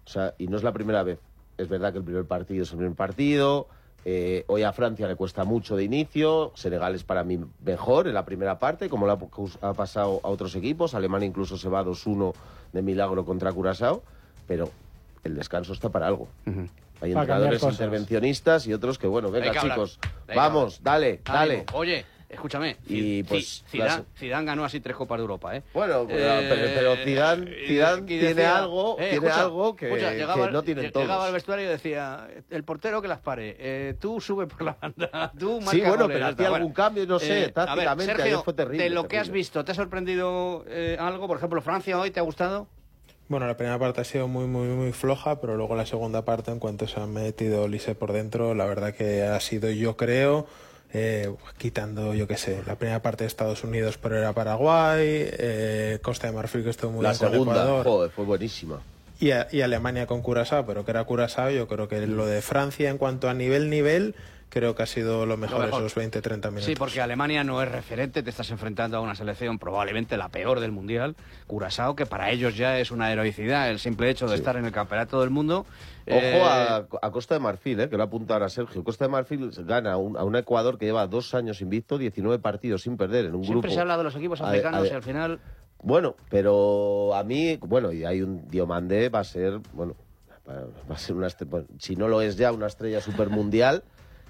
Speaker 4: O sea, y no es la primera vez. Es verdad que el primer partido es el primer partido. Hoy a Francia le cuesta mucho de inicio. Senegal es para mí mejor en la primera parte, como ha pasado a otros equipos. Alemania incluso se va 2-1 de milagro contra Curazao. Pero el descanso está para algo. Hay entrenadores intervencionistas y otros que, bueno, venga, chicos, vamos, dale.
Speaker 1: Oye, escúchame,
Speaker 4: y pues
Speaker 1: Zidane ganó así 3 Copas de Europa, ¿eh?
Speaker 4: Bueno, pero Zidane tiene algo que no tienen todos.
Speaker 1: Llegaba al vestuario y decía, el portero que las pare, tú sube por la banda, tú marca.
Speaker 4: Sí, bueno,
Speaker 1: goles,
Speaker 4: pero hacía algún cambio, no sé, tácticamente,
Speaker 1: Sergio,
Speaker 4: ayer fue terrible.
Speaker 1: de lo que has visto, ¿te ha sorprendido algo? Por ejemplo, Francia hoy, ¿te ha gustado?
Speaker 5: Bueno, la primera parte ha sido muy floja, pero luego la segunda parte, en cuanto se ha metido Olise por dentro, la verdad que ha sido, yo creo, quitando, yo qué sé, la primera parte de Estados Unidos, pero era Paraguay, Costa de Marfil, que estuvo muy bien con Ecuador.
Speaker 4: La segunda, joder, fue buenísima.
Speaker 5: Y Alemania con Curazao, pero que era Curazao, yo creo que lo de Francia en cuanto a nivel, creo que ha sido lo mejor esos 20-30 minutos.
Speaker 1: Sí, porque Alemania no es referente, te estás enfrentando a una selección probablemente la peor del Mundial, Curazao, que para ellos ya es una heroicidad el simple hecho de estar en el campeonato del mundo.
Speaker 4: Ojo a Costa de Marfil, que lo apunta ahora Sergio. Costa de Marfil gana a un Ecuador que lleva 2 años invicto, 19 partidos sin perder en un grupo.
Speaker 1: Siempre se habla de los equipos africanos y al final...
Speaker 4: Bueno, pero a mí, y hay un Diomandé, va a ser una estrella, si no lo es ya, una estrella supermundial.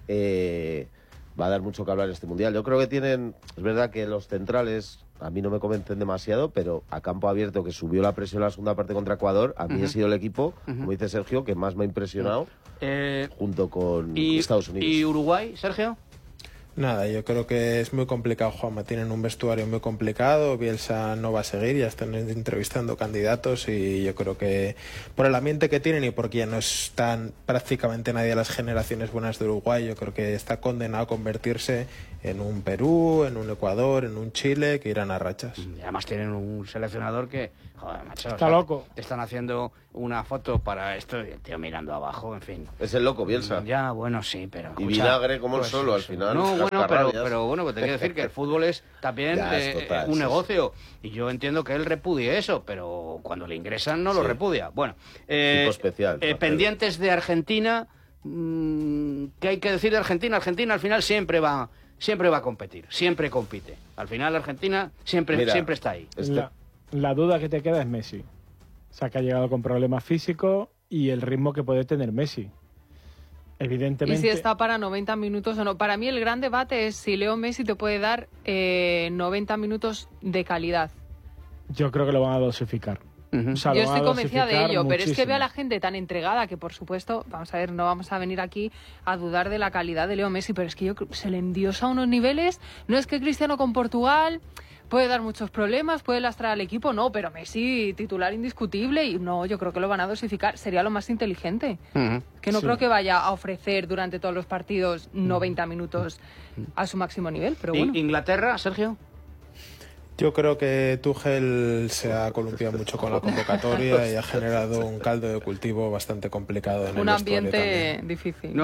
Speaker 4: Va a dar mucho que hablar en este mundial. Yo creo que es verdad que los centrales a mí no me convencen demasiado, pero a campo abierto, que subió la presión en la segunda parte contra Ecuador, a mí ha sido el equipo, como dice Sergio, que más me ha impresionado junto con Estados Unidos.
Speaker 1: ¿Y Uruguay, Sergio?
Speaker 5: Nada, yo creo que es muy complicado, Juanma. Tienen un vestuario muy complicado. Bielsa no va a seguir, ya están entrevistando candidatos y yo creo que por el ambiente que tienen y porque ya no están prácticamente nadie de las generaciones buenas de Uruguay, yo creo que está condenado a convertirse en un Perú, en un Ecuador, en un Chile, que irán a rachas.
Speaker 1: Y además tienen un seleccionador que, joder, macho,
Speaker 3: está loco.
Speaker 1: Te están haciendo una foto para esto y el tío mirando abajo, en fin.
Speaker 4: Es el loco, Bielsa.
Speaker 1: Ya, bueno, sí, pero...
Speaker 4: Y vinagre como el solo, al final.
Speaker 1: No, bueno, pero bueno, pues te quiero decir que el fútbol es también un negocio. Y yo entiendo que él repudie eso, pero cuando le ingresan no lo repudia. Bueno,
Speaker 4: tipo especial.
Speaker 1: Pendientes de Argentina, ¿qué hay que decir de Argentina? Argentina al final siempre va a competir, siempre compite. Al final Argentina siempre está ahí.
Speaker 3: La duda que te queda es Messi. O sea, que ha llegado con problemas físicos y el ritmo que puede tener Messi. Evidentemente.
Speaker 2: Y si está para 90 minutos o no. Para mí el gran debate es si Leo Messi te puede dar 90 minutos de calidad.
Speaker 3: Yo creo que lo van a dosificar.
Speaker 2: O sea, yo estoy convencida de ello,
Speaker 3: muchísimo.
Speaker 2: pero es que veo a la gente tan entregada que, por supuesto, vamos a ver, no vamos a venir aquí a dudar de la calidad de Leo Messi, pero es que yo creo que se le endiosa a unos niveles. No es que Cristiano con Portugal puede dar muchos problemas, puede lastrar al equipo, no, pero Messi titular indiscutible y no, yo creo que lo van a dosificar, sería lo más inteligente. Que no creo que vaya a ofrecer durante todos los partidos 90 minutos a su máximo nivel, pero bueno.
Speaker 1: ¿Inglaterra, Sergio?
Speaker 5: Yo creo que Tuchel se ha columpiado mucho con la convocatoria y ha generado un caldo de cultivo bastante complicado en el vestuario
Speaker 2: ambiente
Speaker 5: también.
Speaker 2: difícil.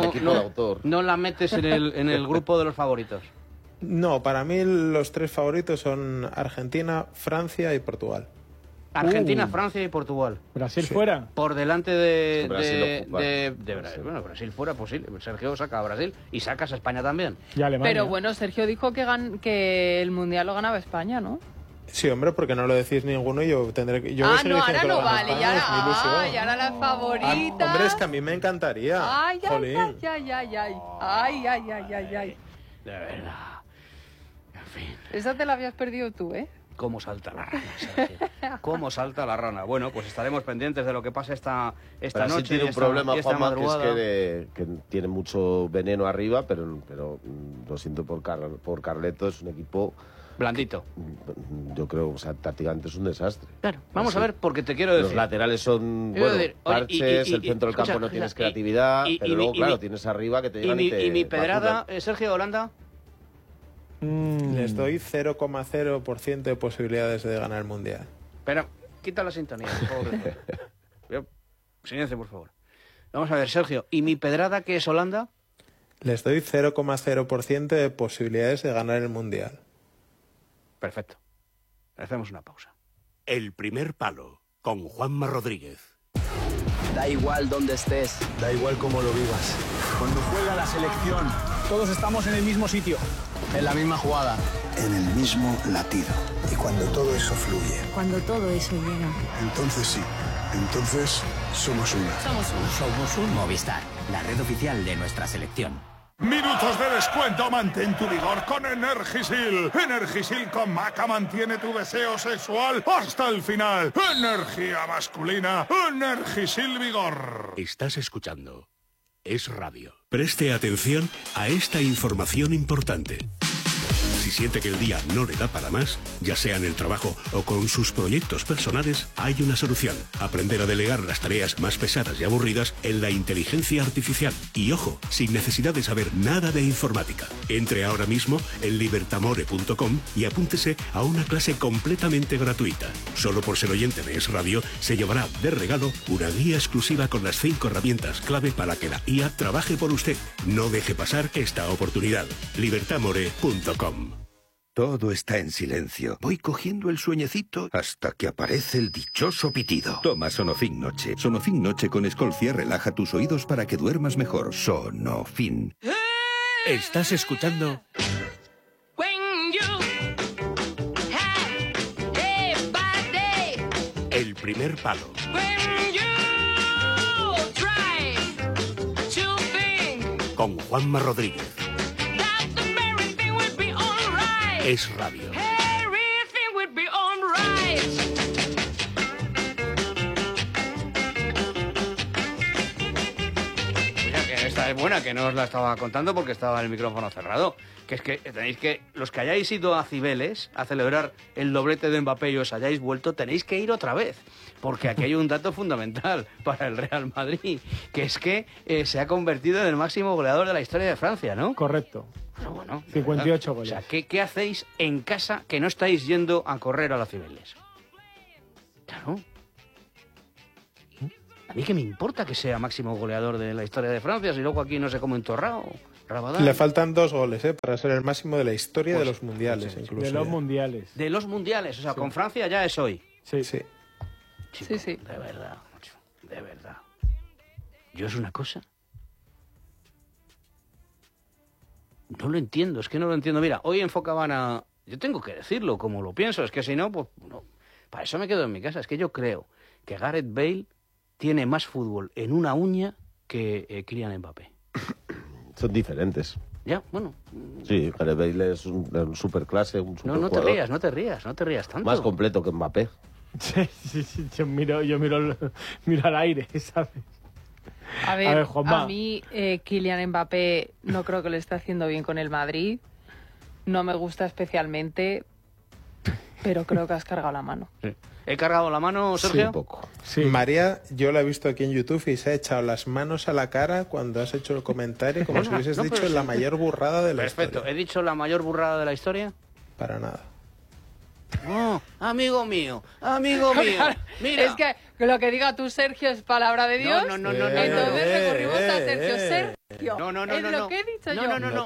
Speaker 1: No la metes en el grupo de los favoritos.
Speaker 5: No, para mí los 3 favoritos son Argentina, Francia y Portugal.
Speaker 1: Argentina, Francia y Portugal.
Speaker 3: ¿Brasil fuera?
Speaker 1: Por delante de
Speaker 4: Brasil.
Speaker 1: Bueno, Brasil fuera posible. Sergio saca a Brasil y sacas a España también.
Speaker 3: Y Alemania.
Speaker 2: Pero bueno, Sergio dijo que el Mundial lo ganaba España, ¿no?
Speaker 5: Sí, hombre, porque no lo decís ninguno y yo tendré que... ahora
Speaker 2: no vale, y ahora la favorita...
Speaker 5: Hombre, es que a mí me encantaría.
Speaker 2: Ay.
Speaker 1: De verdad. En fin.
Speaker 2: Esa te la habías perdido tú, ¿eh?
Speaker 1: ¿Cómo salta la rana, Sergio? ¿Cómo salta la rana? Bueno, pues estaremos pendientes de lo que pase esta noche.
Speaker 4: Tiene un problema, Juanma, que tiene mucho veneno arriba, pero lo siento por Carleto, es un equipo...
Speaker 1: Blandito.
Speaker 4: Yo creo, tácticamente es un desastre.
Speaker 1: Claro, vamos a ver, porque te quiero decir...
Speaker 4: Los laterales son, parches, el centro del campo no tienes creatividad, pero luego, claro, tienes arriba que te llevan y te...
Speaker 1: ¿Y mi pedrada, Sergio, Holanda?
Speaker 5: Les doy 0,0% de posibilidades de ganar el Mundial.
Speaker 1: Pero, quita la sintonía, por favor. Silencio, por favor. Vamos a ver, Sergio, ¿y mi pedrada, que es Holanda?
Speaker 5: Les doy 0,0% de posibilidades de ganar el Mundial.
Speaker 1: Perfecto. Hacemos una pausa.
Speaker 6: El primer palo, con Juanma Rodríguez. Da igual dónde estés.
Speaker 7: Da igual cómo lo vivas.
Speaker 6: Cuando juega la selección, todos estamos en el mismo sitio. En la misma jugada.
Speaker 7: En el mismo latido. Y cuando todo eso fluye.
Speaker 10: Cuando todo eso llega.
Speaker 7: Entonces sí. Entonces somos una.
Speaker 11: Somos un Movistar, la red oficial de nuestra selección.
Speaker 12: Minutos de descuento, mantén tu vigor con Energisil. Energisil con Maca mantiene tu deseo sexual hasta el final. Energía masculina, Energisil Vigor.
Speaker 13: Estás escuchando Es Radio. Preste atención a esta información importante. Si siente que el día no le da para más, ya sea en el trabajo o con sus proyectos personales, hay una solución. Aprender a delegar las tareas más pesadas y aburridas en la inteligencia artificial. Y ojo, sin necesidad de saber nada de informática. Entre ahora mismo en libertamore.com y apúntese a una clase completamente gratuita. Solo por ser oyente de Es Radio, se llevará de regalo una guía exclusiva con las 5 herramientas clave para que la IA trabaje por usted. No deje pasar esta oportunidad. libertamore.com.
Speaker 14: Todo está en silencio. Voy cogiendo el sueñecito hasta que aparece el dichoso pitido. Toma Sonofin Noche. Sonofin Noche con Escolcia relaja tus oídos para que duermas mejor. Sonofin.
Speaker 13: Estás escuchando El Primer Palo. Con Juanma Rodríguez. Es Radio.
Speaker 1: Mira, que esta es buena, que no os la estaba contando porque estaba el micrófono cerrado. Que es que tenéis que, los que hayáis ido a Cibeles a celebrar el doblete de Mbappé y os hayáis vuelto, tenéis que ir otra vez. Porque aquí hay un dato fundamental para el Real Madrid, que es que se ha convertido en el máximo goleador de la historia de Francia, ¿no?
Speaker 3: Correcto.
Speaker 1: Pero bueno,
Speaker 3: 58 goles.
Speaker 1: O sea, ¿qué hacéis en casa que no estáis yendo a correr a la Cibeles? Claro. A mí que me importa que sea máximo goleador de la historia de Francia, si luego aquí no sé cómo entorrado. Rabadán.
Speaker 5: Le faltan 2 goles, para ser el máximo de la historia de los mundiales, incluso.
Speaker 3: De los mundiales.
Speaker 1: De los mundiales, o sea, con Francia ya es hoy.
Speaker 3: Sí.
Speaker 5: Sí.
Speaker 1: Chico, sí. De verdad, macho, de verdad. Yo es una cosa. No lo entiendo, es que no lo entiendo. Mira, hoy enfocaban a... Yo tengo que decirlo como lo pienso, es que si no, pues no. Para eso me quedo en mi casa. Es que yo creo que Gareth Bale tiene más fútbol en una uña que Kylian Mbappé.
Speaker 4: Son diferentes.
Speaker 1: Ya, bueno.
Speaker 4: Sí, Gareth Bale es un superclase, un super
Speaker 1: No te rías tanto.
Speaker 4: Más completo que Mbappé.
Speaker 3: Sí, yo miro al aire, ¿sabes?
Speaker 2: A ver,
Speaker 3: Juanma.
Speaker 2: a mí Kylian Mbappé no creo que lo esté haciendo bien con el Madrid. No me gusta especialmente, pero creo que has cargado la mano.
Speaker 1: Sí. ¿He cargado la mano, Sergio?
Speaker 4: Sí, un poco.
Speaker 3: Sí.
Speaker 5: María, yo la he visto aquí en YouTube y se ha echado las manos a la cara cuando has hecho el comentario como si hubieses dicho la mayor burrada de la
Speaker 1: Perfecto.
Speaker 5: historia.
Speaker 1: ¿He dicho la mayor burrada de la historia?
Speaker 5: Para nada.
Speaker 1: Oh, amigo mío. Mira.
Speaker 2: Es que lo que diga tú, Sergio, es palabra de Dios.
Speaker 1: No.
Speaker 2: Entonces recurrimos a Sergio. Sergio.
Speaker 1: No.
Speaker 2: Es lo que he dicho yo.
Speaker 1: No.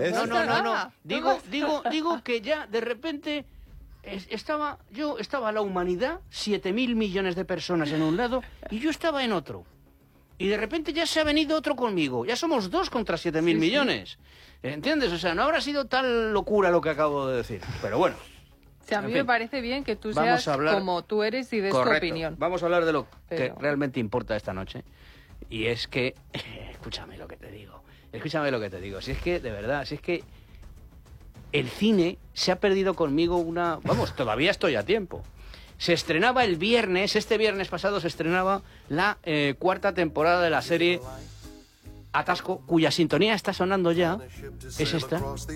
Speaker 1: Digo que ya de repente estaba la humanidad, 7.000 millones de personas en un lado y yo estaba en otro. Y de repente ya se ha venido otro conmigo. Ya somos 2 contra 7.000 millones. ¿Entiendes? O sea, no habrá sido tal locura lo que acabo de decir. Pero bueno.
Speaker 2: Sí, a mí me parece bien que tú seas como tú eres y des tu opinión.
Speaker 1: Vamos a hablar de lo que realmente importa esta noche. Y es que... Escúchame lo que te digo. Si es que, de verdad, si es que el cine se ha perdido conmigo una... Vamos, todavía estoy a tiempo. Se estrenaba el viernes, este viernes pasado se estrenaba la 4ª temporada de la serie Atasco, cuya sintonía está sonando ya. Es esta.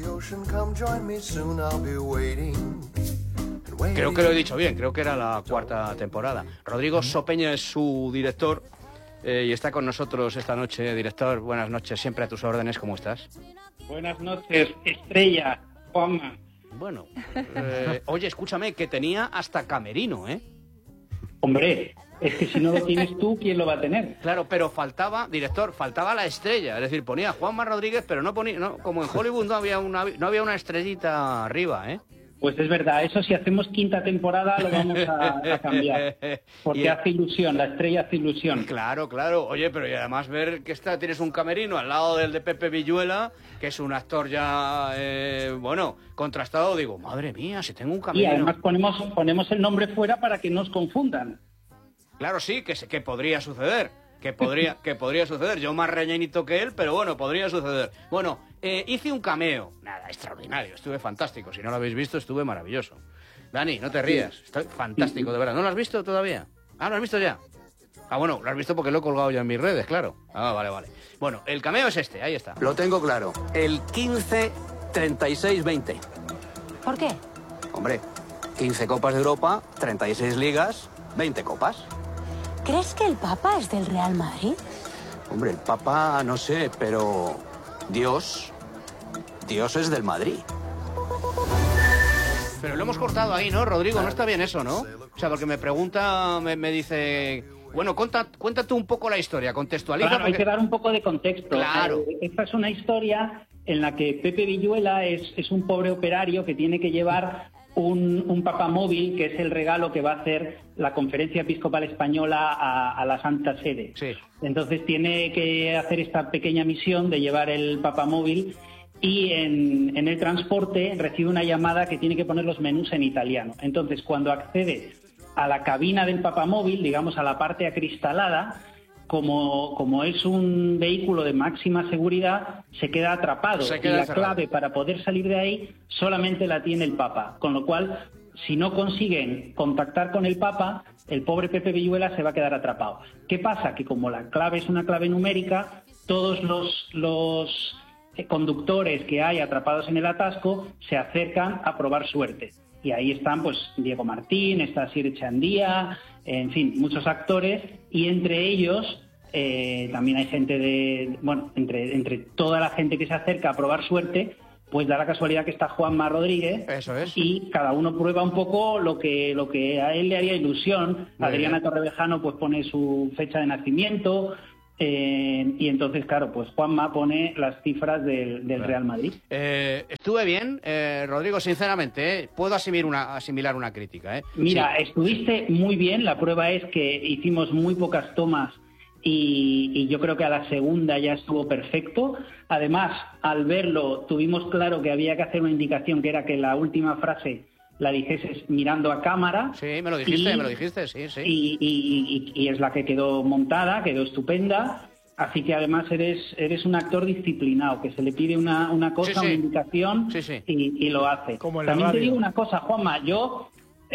Speaker 1: Creo que lo he dicho bien, creo que era la 4ª temporada. Rodrigo Sopeña es su director y está con nosotros esta noche. Director, buenas noches, siempre a tus órdenes, ¿cómo estás?
Speaker 15: Buenas noches, Estrella, Juanma.
Speaker 1: Bueno, oye, escúchame, que tenía hasta camerino, ¿eh?
Speaker 15: Hombre, es que si no lo tienes tú, ¿quién lo va a tener?
Speaker 1: Claro, pero faltaba la estrella, es decir, ponía Juanma Rodríguez, pero no ponía, no, como en Hollywood no había una estrellita arriba, ¿eh?
Speaker 15: Pues es verdad, eso si hacemos quinta temporada lo vamos a cambiar. Porque hace ilusión, la estrella hace ilusión.
Speaker 1: Claro, claro. Oye, pero y además ver que tienes un camerino al lado del de Pepe Villuela, que es un actor ya, contrastado. Digo, madre mía, si tengo un camerino.
Speaker 15: Y además ponemos el nombre fuera para que no os confundan.
Speaker 1: Claro, sí, que podría suceder. Que podría suceder. Yo más rellenito que él, pero bueno, podría suceder. Bueno, hice un cameo. Nada, extraordinario. Estuve fantástico. Si no lo habéis visto, estuve maravilloso. Dani, no te rías. Estoy fantástico, de verdad. ¿No lo has visto todavía? Ah, ¿lo has visto ya? Ah, bueno, lo has visto porque lo he colgado ya en mis redes, claro. Ah, vale. Bueno, el cameo es este, ahí está.
Speaker 10: Lo tengo claro. El 15-36-20.
Speaker 16: ¿Por qué?
Speaker 10: Hombre, 15 Copas de Europa, 36 ligas, 20 copas.
Speaker 16: ¿Crees que el Papa es del Real Madrid?
Speaker 10: Hombre, el Papa no sé, pero Dios es del Madrid.
Speaker 1: Pero lo hemos cortado ahí, ¿no, Rodrigo? No está bien eso, ¿no? O sea, porque me pregunta, me dice... Bueno, cuenta tú un poco la historia, contextualiza.
Speaker 15: Claro, hay que dar un poco de contexto.
Speaker 1: Claro.
Speaker 15: Esta es una historia en la que Pepe Villuela es un pobre operario que tiene que llevar un papamóvil, que es el regalo que va a hacer la Conferencia Episcopal Española a la Santa Sede.
Speaker 1: Sí.
Speaker 15: Entonces tiene que hacer esta pequeña misión de llevar el papamóvil y en el transporte recibe una llamada que tiene que poner los menús en italiano. Entonces, cuando accede a la cabina del papamóvil, digamos a la parte acristalada, como es un vehículo de máxima seguridad, se queda atrapado. Y la clave para poder salir de ahí solamente la tiene el Papa. Con lo cual, si no consiguen contactar con el Papa, el pobre Pepe Villuela se va a quedar atrapado. ¿Qué pasa? Que como la clave es una clave numérica, todos los conductores que hay atrapados en el atasco se acercan a probar suerte. Y ahí están pues Diego Martín, está Asier Echandía, en fin, muchos actores, y entre ellos también hay gente entre toda la gente que se acerca a probar suerte, pues da la casualidad que está Juanma Rodríguez.
Speaker 1: Eso es.
Speaker 15: Y cada uno prueba un poco lo que a él le haría ilusión.
Speaker 1: Muy
Speaker 15: Adriana
Speaker 1: bien.
Speaker 15: Torrevejano pues pone su fecha de nacimiento. Y entonces, claro, pues Juanma pone las cifras del Real Madrid.
Speaker 1: Estuve bien, Rodrigo, sinceramente, puedo asimilar una crítica.
Speaker 15: Mira,
Speaker 1: Sí.
Speaker 15: estuviste muy bien, la prueba es que hicimos muy pocas tomas y yo creo que a la segunda ya estuvo perfecto. Además, al verlo, tuvimos claro que había que hacer una indicación, que era que la última frase la dijeses mirando a cámara.
Speaker 1: Sí, me lo dijiste, sí.
Speaker 15: Y es la que quedó montada, quedó estupenda. Así que además eres un actor disciplinado, que se le pide una cosa, una indicación y lo hace.
Speaker 3: Como en la
Speaker 15: También te
Speaker 3: radio.
Speaker 15: digo una cosa, Juanma, yo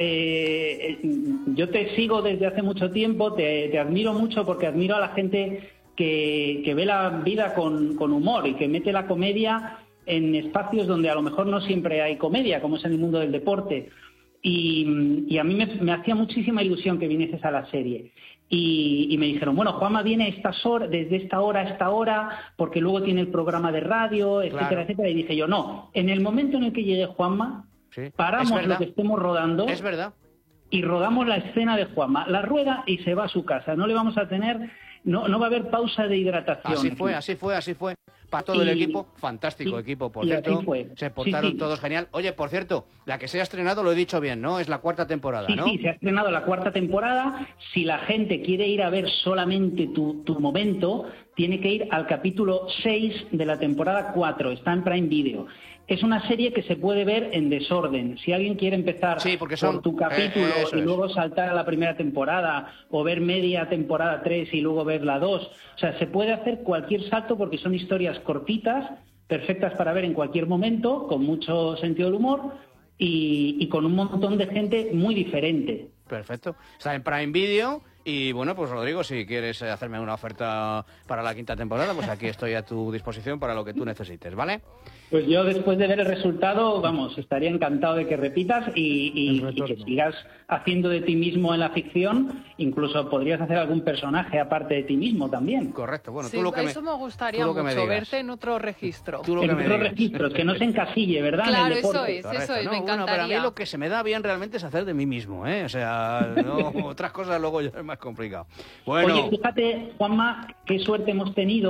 Speaker 15: te sigo desde hace mucho tiempo, te admiro mucho porque admiro a la gente que ve la vida con humor y que mete la comedia en espacios donde a lo mejor no siempre hay comedia, como es en el mundo del deporte. Y a mí me hacía muchísima ilusión que vinieses a la serie. Y me dijeron, bueno, Juanma viene estas horas, desde esta hora a esta hora, porque luego tiene el programa de radio, etcétera,
Speaker 1: Claro.
Speaker 15: etcétera. Y dije yo, no, en el momento en el que llegue Juanma,
Speaker 1: Es
Speaker 15: paramos
Speaker 1: verdad.
Speaker 15: lo que estemos rodando.
Speaker 1: Es verdad.
Speaker 15: Y rodamos la escena de Juanma. La rueda y se va a su casa. No le vamos a tener, no va a haber pausa de hidratación.
Speaker 1: Así fue. Para todo el equipo, fantástico equipo, por cierto.
Speaker 15: así fue.
Speaker 1: Se portaron
Speaker 15: Sí.
Speaker 1: todos genial. Oye, por cierto, la que se ha estrenado, lo he dicho bien, ¿no? Es la 4ª temporada, ¿no?
Speaker 15: Sí, se ha estrenado la 4ª temporada. Si la gente quiere ir a ver solamente tu momento, tiene que ir al capítulo 6 de la temporada 4. Está en Prime Video. Es una serie que se puede ver en desorden. Si alguien quiere empezar por tu capítulo
Speaker 1: eso
Speaker 15: y
Speaker 1: es.
Speaker 15: luego saltar a la primera temporada o ver media temporada 3 y luego ver la 2, o sea, se puede hacer cualquier salto porque son historias cortitas, perfectas para ver en cualquier momento, con mucho sentido del humor y con un montón de gente muy diferente.
Speaker 1: Perfecto. Está en Prime Video. Y bueno, pues Rodrigo, si quieres hacerme una oferta para la 5ª temporada, pues aquí estoy a tu disposición para lo que tú necesites, ¿vale?
Speaker 15: Pues yo después de ver el resultado, vamos, estaría encantado de que repitas y que sigas haciendo de ti mismo en la ficción. Incluso podrías hacer algún personaje aparte de ti mismo también.
Speaker 1: Correcto, bueno,
Speaker 2: Sí, eso me gustaría
Speaker 1: tú lo que me
Speaker 2: mucho,
Speaker 1: digas.
Speaker 2: verte en otro registro.
Speaker 1: Tú lo que
Speaker 15: En
Speaker 1: me
Speaker 15: otros
Speaker 1: digas.
Speaker 15: registros, que no se encasille, ¿verdad? En el
Speaker 2: Claro, eso
Speaker 15: deporte.
Speaker 2: es,
Speaker 1: Correcto,
Speaker 2: me
Speaker 1: no, bueno,
Speaker 2: encantaría.
Speaker 1: pero a mí lo que se me da bien realmente es hacer de mí mismo, ¿eh? O sea, no, otras cosas luego ya es más complicado. Bueno,
Speaker 15: Oye, fíjate, Juanma, qué suerte hemos tenido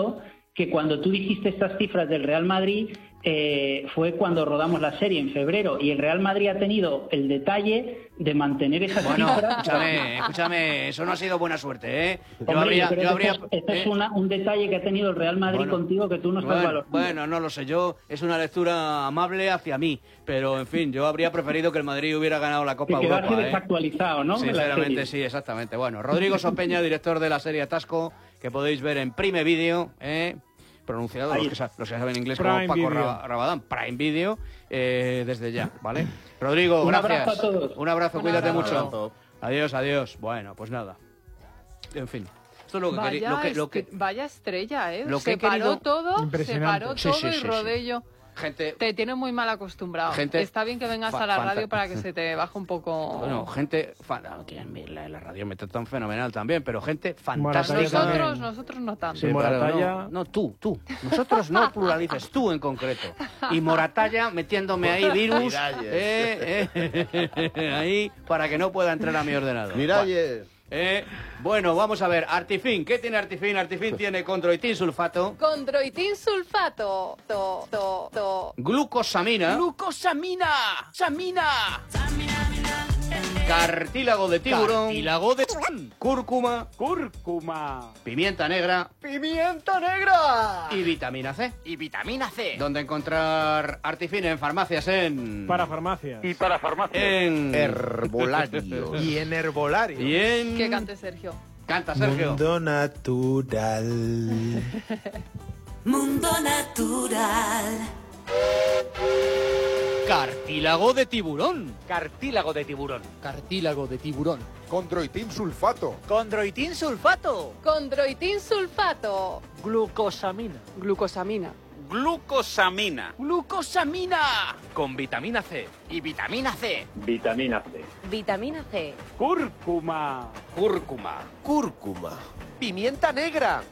Speaker 15: que cuando tú dijiste estas cifras del Real Madrid fue cuando rodamos la serie en febrero, y el Real Madrid ha tenido el detalle de mantener esas cifras.
Speaker 1: Escúchame, eso no ha sido buena suerte, ¿eh?
Speaker 15: Hombre, es un detalle que ha tenido el Real Madrid contigo que tú no estás valorando.
Speaker 1: Bueno, no lo sé, es una lectura amable hacia mí, pero en fin, yo habría preferido que el Madrid hubiera ganado la Copa Europa.
Speaker 15: Quedarse desactualizado, ¿no?
Speaker 1: Sinceramente, sí, exactamente. Bueno, Rodrigo Sopeña, director de la serie Atasco, que podéis ver en Prime Video, pronunciado los que saben inglés como Paco Rabadán, Prime Video, desde ya, ¿vale? Rodrigo, gracias.
Speaker 15: Un abrazo a todos.
Speaker 1: Un abrazo, cuídate mucho. Adiós. Bueno, pues nada. En fin. Esto es lo que
Speaker 2: vaya estrella,
Speaker 1: se paró
Speaker 2: todo y Rodello.
Speaker 1: Gente,
Speaker 2: te tienes muy mal acostumbrado. Está bien que vengas a la radio para que se te baje un poco.
Speaker 1: Bueno, la radio me tratan fenomenal también, pero gente fantástica.
Speaker 2: Nosotros no tanto.
Speaker 1: Sí, Moratalla... No, tú. Nosotros no pluralices, tú en concreto. Y Moratalla metiéndome ahí virus. Ahí para que no pueda entrar a mi ordenador.
Speaker 4: Miralles.
Speaker 1: Bueno, vamos a ver. Artifin, ¿qué tiene Artifin? Artifin tiene condroitin sulfato.
Speaker 2: Condroitin sulfato.
Speaker 1: Glucosamina.
Speaker 17: ¡Samina!
Speaker 1: Cartílago de tiburón. Cúrcuma. Pimienta negra. Y vitamina C. ¿Dónde encontrar Artifin? En farmacias,
Speaker 3: Para farmacias.
Speaker 1: En
Speaker 4: herbolarios.
Speaker 5: Y en herbolarios.
Speaker 2: Que cante Sergio.
Speaker 1: Canta, Sergio.
Speaker 5: Mundo natural.
Speaker 16: Mundo natural.
Speaker 1: Cartílago de tiburón.
Speaker 12: Condroitin sulfato.
Speaker 2: Glucosamina.
Speaker 17: Con vitamina C.
Speaker 10: Y vitamina C.
Speaker 16: Vitamina C.
Speaker 17: Cúrcuma.
Speaker 10: Pimienta negra.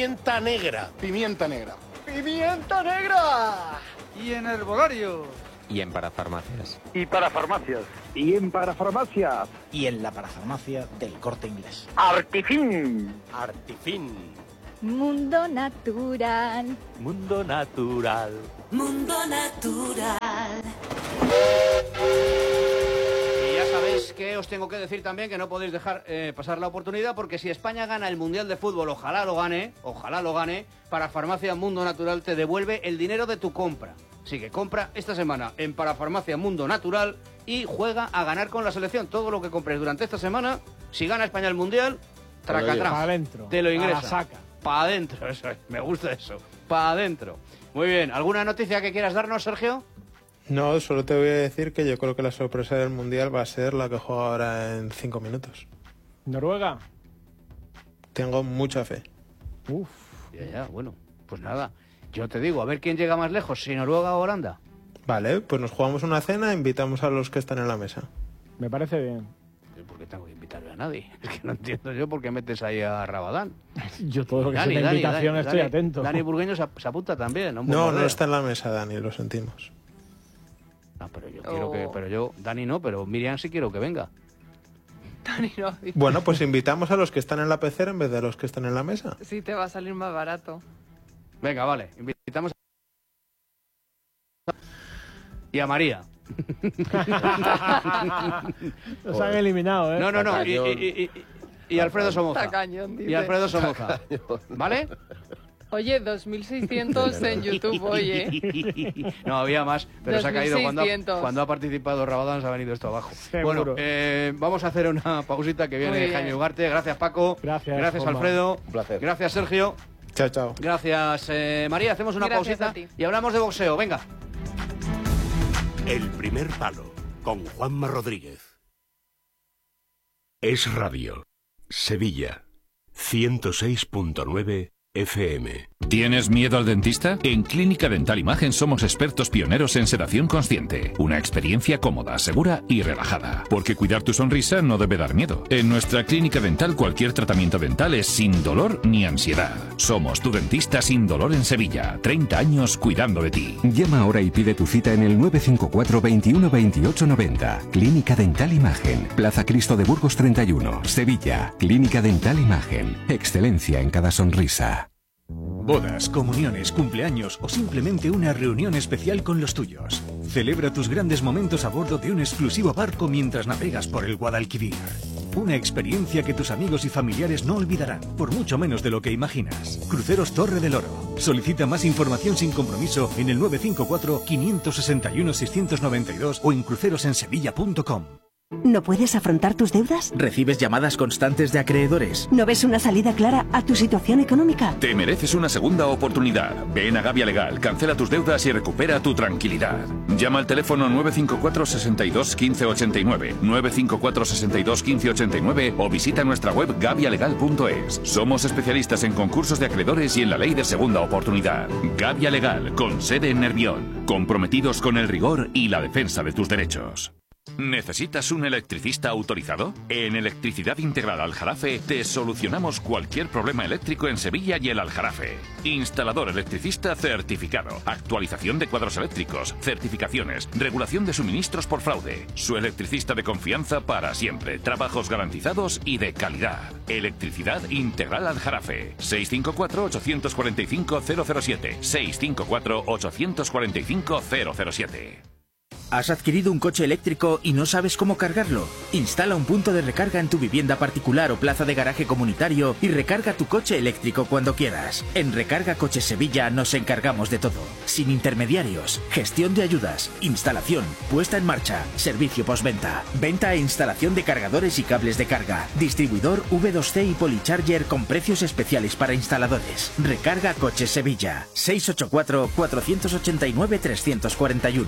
Speaker 17: Y en herbolarios.
Speaker 11: Y en parafarmacias.
Speaker 6: Y en parafarmacias.
Speaker 11: Y en la parafarmacia del Corte Inglés.
Speaker 6: Artifin.
Speaker 16: Mundo natural.
Speaker 1: Y ya sabéis que os tengo que decir también que no podéis dejar pasar la oportunidad, porque si España gana el Mundial de Fútbol, ojalá lo gane, Parafarmacia Mundo Natural te devuelve el dinero de tu compra. Así que compra esta semana en Parafarmacia Mundo Natural y juega a ganar con la selección. Todo lo que compres durante esta semana, si gana España el Mundial, tracatrán, te lo ingresa. Para adentro, eso es, me gusta eso. Para adentro. Muy bien, ¿alguna noticia que quieras darnos, Sergio?
Speaker 5: No, solo te voy a decir que yo creo que la sorpresa del Mundial va a ser la que juega ahora en 5 minutos.
Speaker 3: ¿Noruega?
Speaker 5: Tengo mucha fe.
Speaker 1: Bueno, pues nada. Yo te digo, a ver quién llega más lejos, si Noruega o Holanda.
Speaker 5: Vale, pues nos jugamos una cena e invitamos a los que están en la mesa.
Speaker 3: Me parece bien.
Speaker 1: ¿Por qué tengo que invitarle a nadie? Es que no entiendo yo por qué metes ahí a Rabadán.
Speaker 3: Yo todo lo que sea de invitación estoy atento.
Speaker 1: Dani Burgueño se apunta también.
Speaker 5: No está en la mesa, Dani, lo sentimos.
Speaker 1: No, pero yo quiero que... Dani no, pero Miriam sí quiero que venga.
Speaker 2: Dani no.
Speaker 5: Bueno, pues invitamos a los que están en la pecera en vez de a los que están en la mesa.
Speaker 2: Sí, te va a salir más barato.
Speaker 1: Venga, vale. Invitamos y a María.
Speaker 3: Los han eliminado, ¿eh?
Speaker 1: No. Y Alfredo Somoza.
Speaker 2: Tacañón, dice.
Speaker 1: Y Alfredo Somoza. ¿Vale?
Speaker 2: Oye, 2.600 en YouTube, oye.
Speaker 1: No, había más, pero se ha caído cuando ha participado Rabadán, se ha venido esto abajo.
Speaker 3: Seguro.
Speaker 1: Bueno, vamos a hacer una pausita que viene Jaime Ugarte. Gracias, Paco. Gracias Alfredo.
Speaker 4: Un placer.
Speaker 1: Gracias, Sergio.
Speaker 5: Chao.
Speaker 1: Gracias, María. Hacemos una pausita y hablamos de boxeo. Venga.
Speaker 13: El primer palo, con Juanma Rodríguez. Es Radio. Sevilla. 106.9 FM.
Speaker 18: ¿Tienes miedo al dentista? En Clínica Dental Imagen somos expertos pioneros en sedación consciente. Una experiencia cómoda, segura y relajada. Porque cuidar tu sonrisa no debe dar miedo. En nuestra clínica dental cualquier tratamiento dental es sin dolor ni ansiedad. Somos tu dentista sin dolor en Sevilla. 30 años cuidando de ti.
Speaker 19: Llama ahora y pide tu cita en el 954 21 28 90. Clínica Dental Imagen. Plaza Cristo de Burgos 31, Sevilla. Clínica Dental Imagen. Excelencia en cada sonrisa.
Speaker 20: Bodas, comuniones, cumpleaños o simplemente una reunión especial con los tuyos. Celebra tus grandes momentos a bordo de un exclusivo barco mientras navegas por el Guadalquivir. Una experiencia que tus amigos y familiares no olvidarán, por mucho menos de lo que imaginas. Cruceros Torre del Oro. Solicita más información sin compromiso en el 954-561-692 o en crucerosensevilla.com.
Speaker 21: ¿No puedes afrontar tus deudas?
Speaker 22: ¿Recibes llamadas constantes de acreedores?
Speaker 21: ¿No ves una salida clara a tu situación económica?
Speaker 18: Te mereces una segunda oportunidad. Ven a Gavia Legal, cancela tus deudas y recupera tu tranquilidad. Llama al teléfono 954 62 15 89, 954 62 15 89 o visita nuestra web gavialegal.es. Somos especialistas en concursos de acreedores y en la ley de segunda oportunidad. Gavia Legal, con sede en Nervión, comprometidos con el rigor y la defensa de tus derechos. ¿Necesitas un electricista autorizado? En Electricidad Integral Aljarafe te solucionamos cualquier problema eléctrico en Sevilla y el Aljarafe. Instalador electricista certificado, actualización de cuadros eléctricos, certificaciones, regulación de suministros por fraude. Su electricista de confianza para siempre, trabajos garantizados y de calidad. Electricidad Integral Aljarafe. 654-845-007. 654-845-007.
Speaker 22: ¿Has adquirido un coche eléctrico y no sabes cómo cargarlo? Instala un punto de recarga en tu vivienda particular o plaza de garaje comunitario y recarga tu coche eléctrico cuando quieras. En Recarga Coches Sevilla nos encargamos de todo. Sin intermediarios, gestión de ayudas, instalación, puesta en marcha, servicio postventa, venta e instalación de cargadores y cables de carga, distribuidor V2C y Policharger con precios especiales para instaladores. Recarga Coches Sevilla. 684-489-341.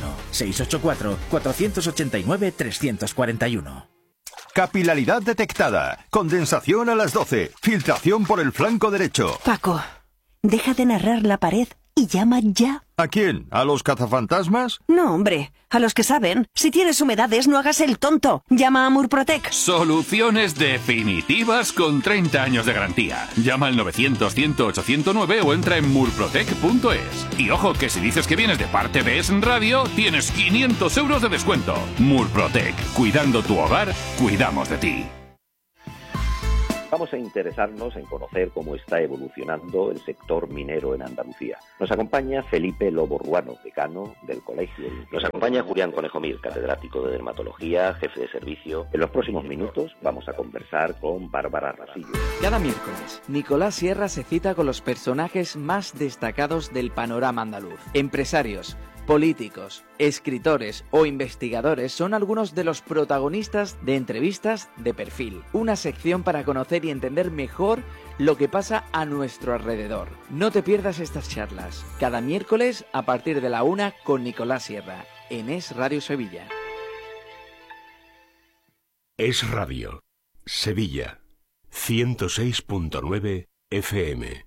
Speaker 22: 684-489-341.
Speaker 23: Capilaridad detectada. Condensación a las 12. Filtración por el flanco derecho.
Speaker 21: Paco, deja de narrar la pared y llama ya.
Speaker 23: ¿A quién? ¿A los cazafantasmas?
Speaker 21: No, hombre, a los que saben. Si tienes humedades, no hagas el tonto. Llama a Murprotec.
Speaker 18: Soluciones definitivas con 30 años de garantía. Llama al 900-108-109 o entra en murprotec.es. Y ojo, que si dices que vienes de parte de Es Radio, tienes 500 euros de descuento. Murprotec. Cuidando tu hogar, cuidamos de ti.
Speaker 24: Vamos a interesarnos en conocer cómo está evolucionando el sector minero en Andalucía. Nos acompaña Felipe Lobo Ruano, decano del colegio. Nos acompaña Julián Conejomir, catedrático de dermatología, jefe de servicio. En los próximos minutos vamos a conversar con Bárbara Rasillo.
Speaker 25: Cada miércoles, Nicolás Sierra se cita con los personajes más destacados del panorama andaluz. Empresarios, políticos, escritores o investigadores son algunos de los protagonistas de Entrevistas de Perfil, una sección para conocer y entender mejor lo que pasa a nuestro alrededor. No te pierdas estas charlas, cada miércoles a partir de la 1 con Nicolás Sierra, en Es Radio Sevilla.
Speaker 13: Es Radio, Sevilla, 106.9 FM.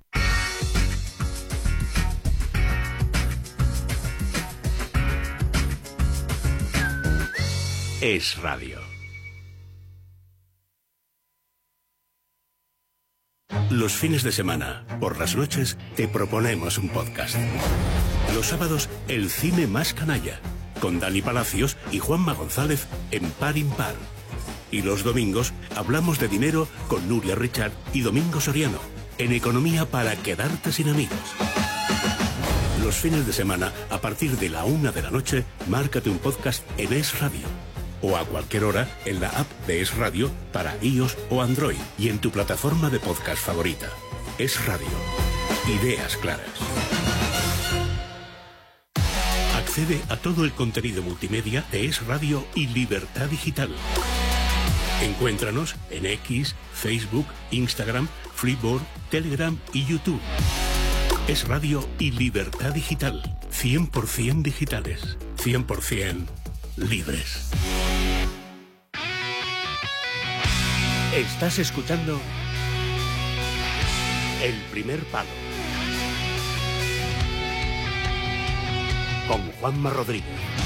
Speaker 13: Es Radio. Los fines de semana, por las noches, te proponemos un podcast. Los sábados, el cine más canalla, con Dani Palacios y Juanma González en Par Impar. Y los domingos, hablamos de dinero con Nuria Richard y Domingo Soriano, en Economía para quedarte sin amigos. Los fines de semana, a partir de la 1 de la noche, márcate un podcast en Es Radio. O a cualquier hora en la app de Es Radio para iOS o Android y en tu plataforma de podcast favorita. Es Radio. Ideas claras. Accede a todo el contenido multimedia de Es Radio y Libertad Digital. Encuéntranos en X, Facebook, Instagram, Freeboard, Telegram y YouTube. Es Radio y Libertad Digital. 100% digitales. 100% libres. Estás escuchando El Primer Palo con Juanma Rodríguez.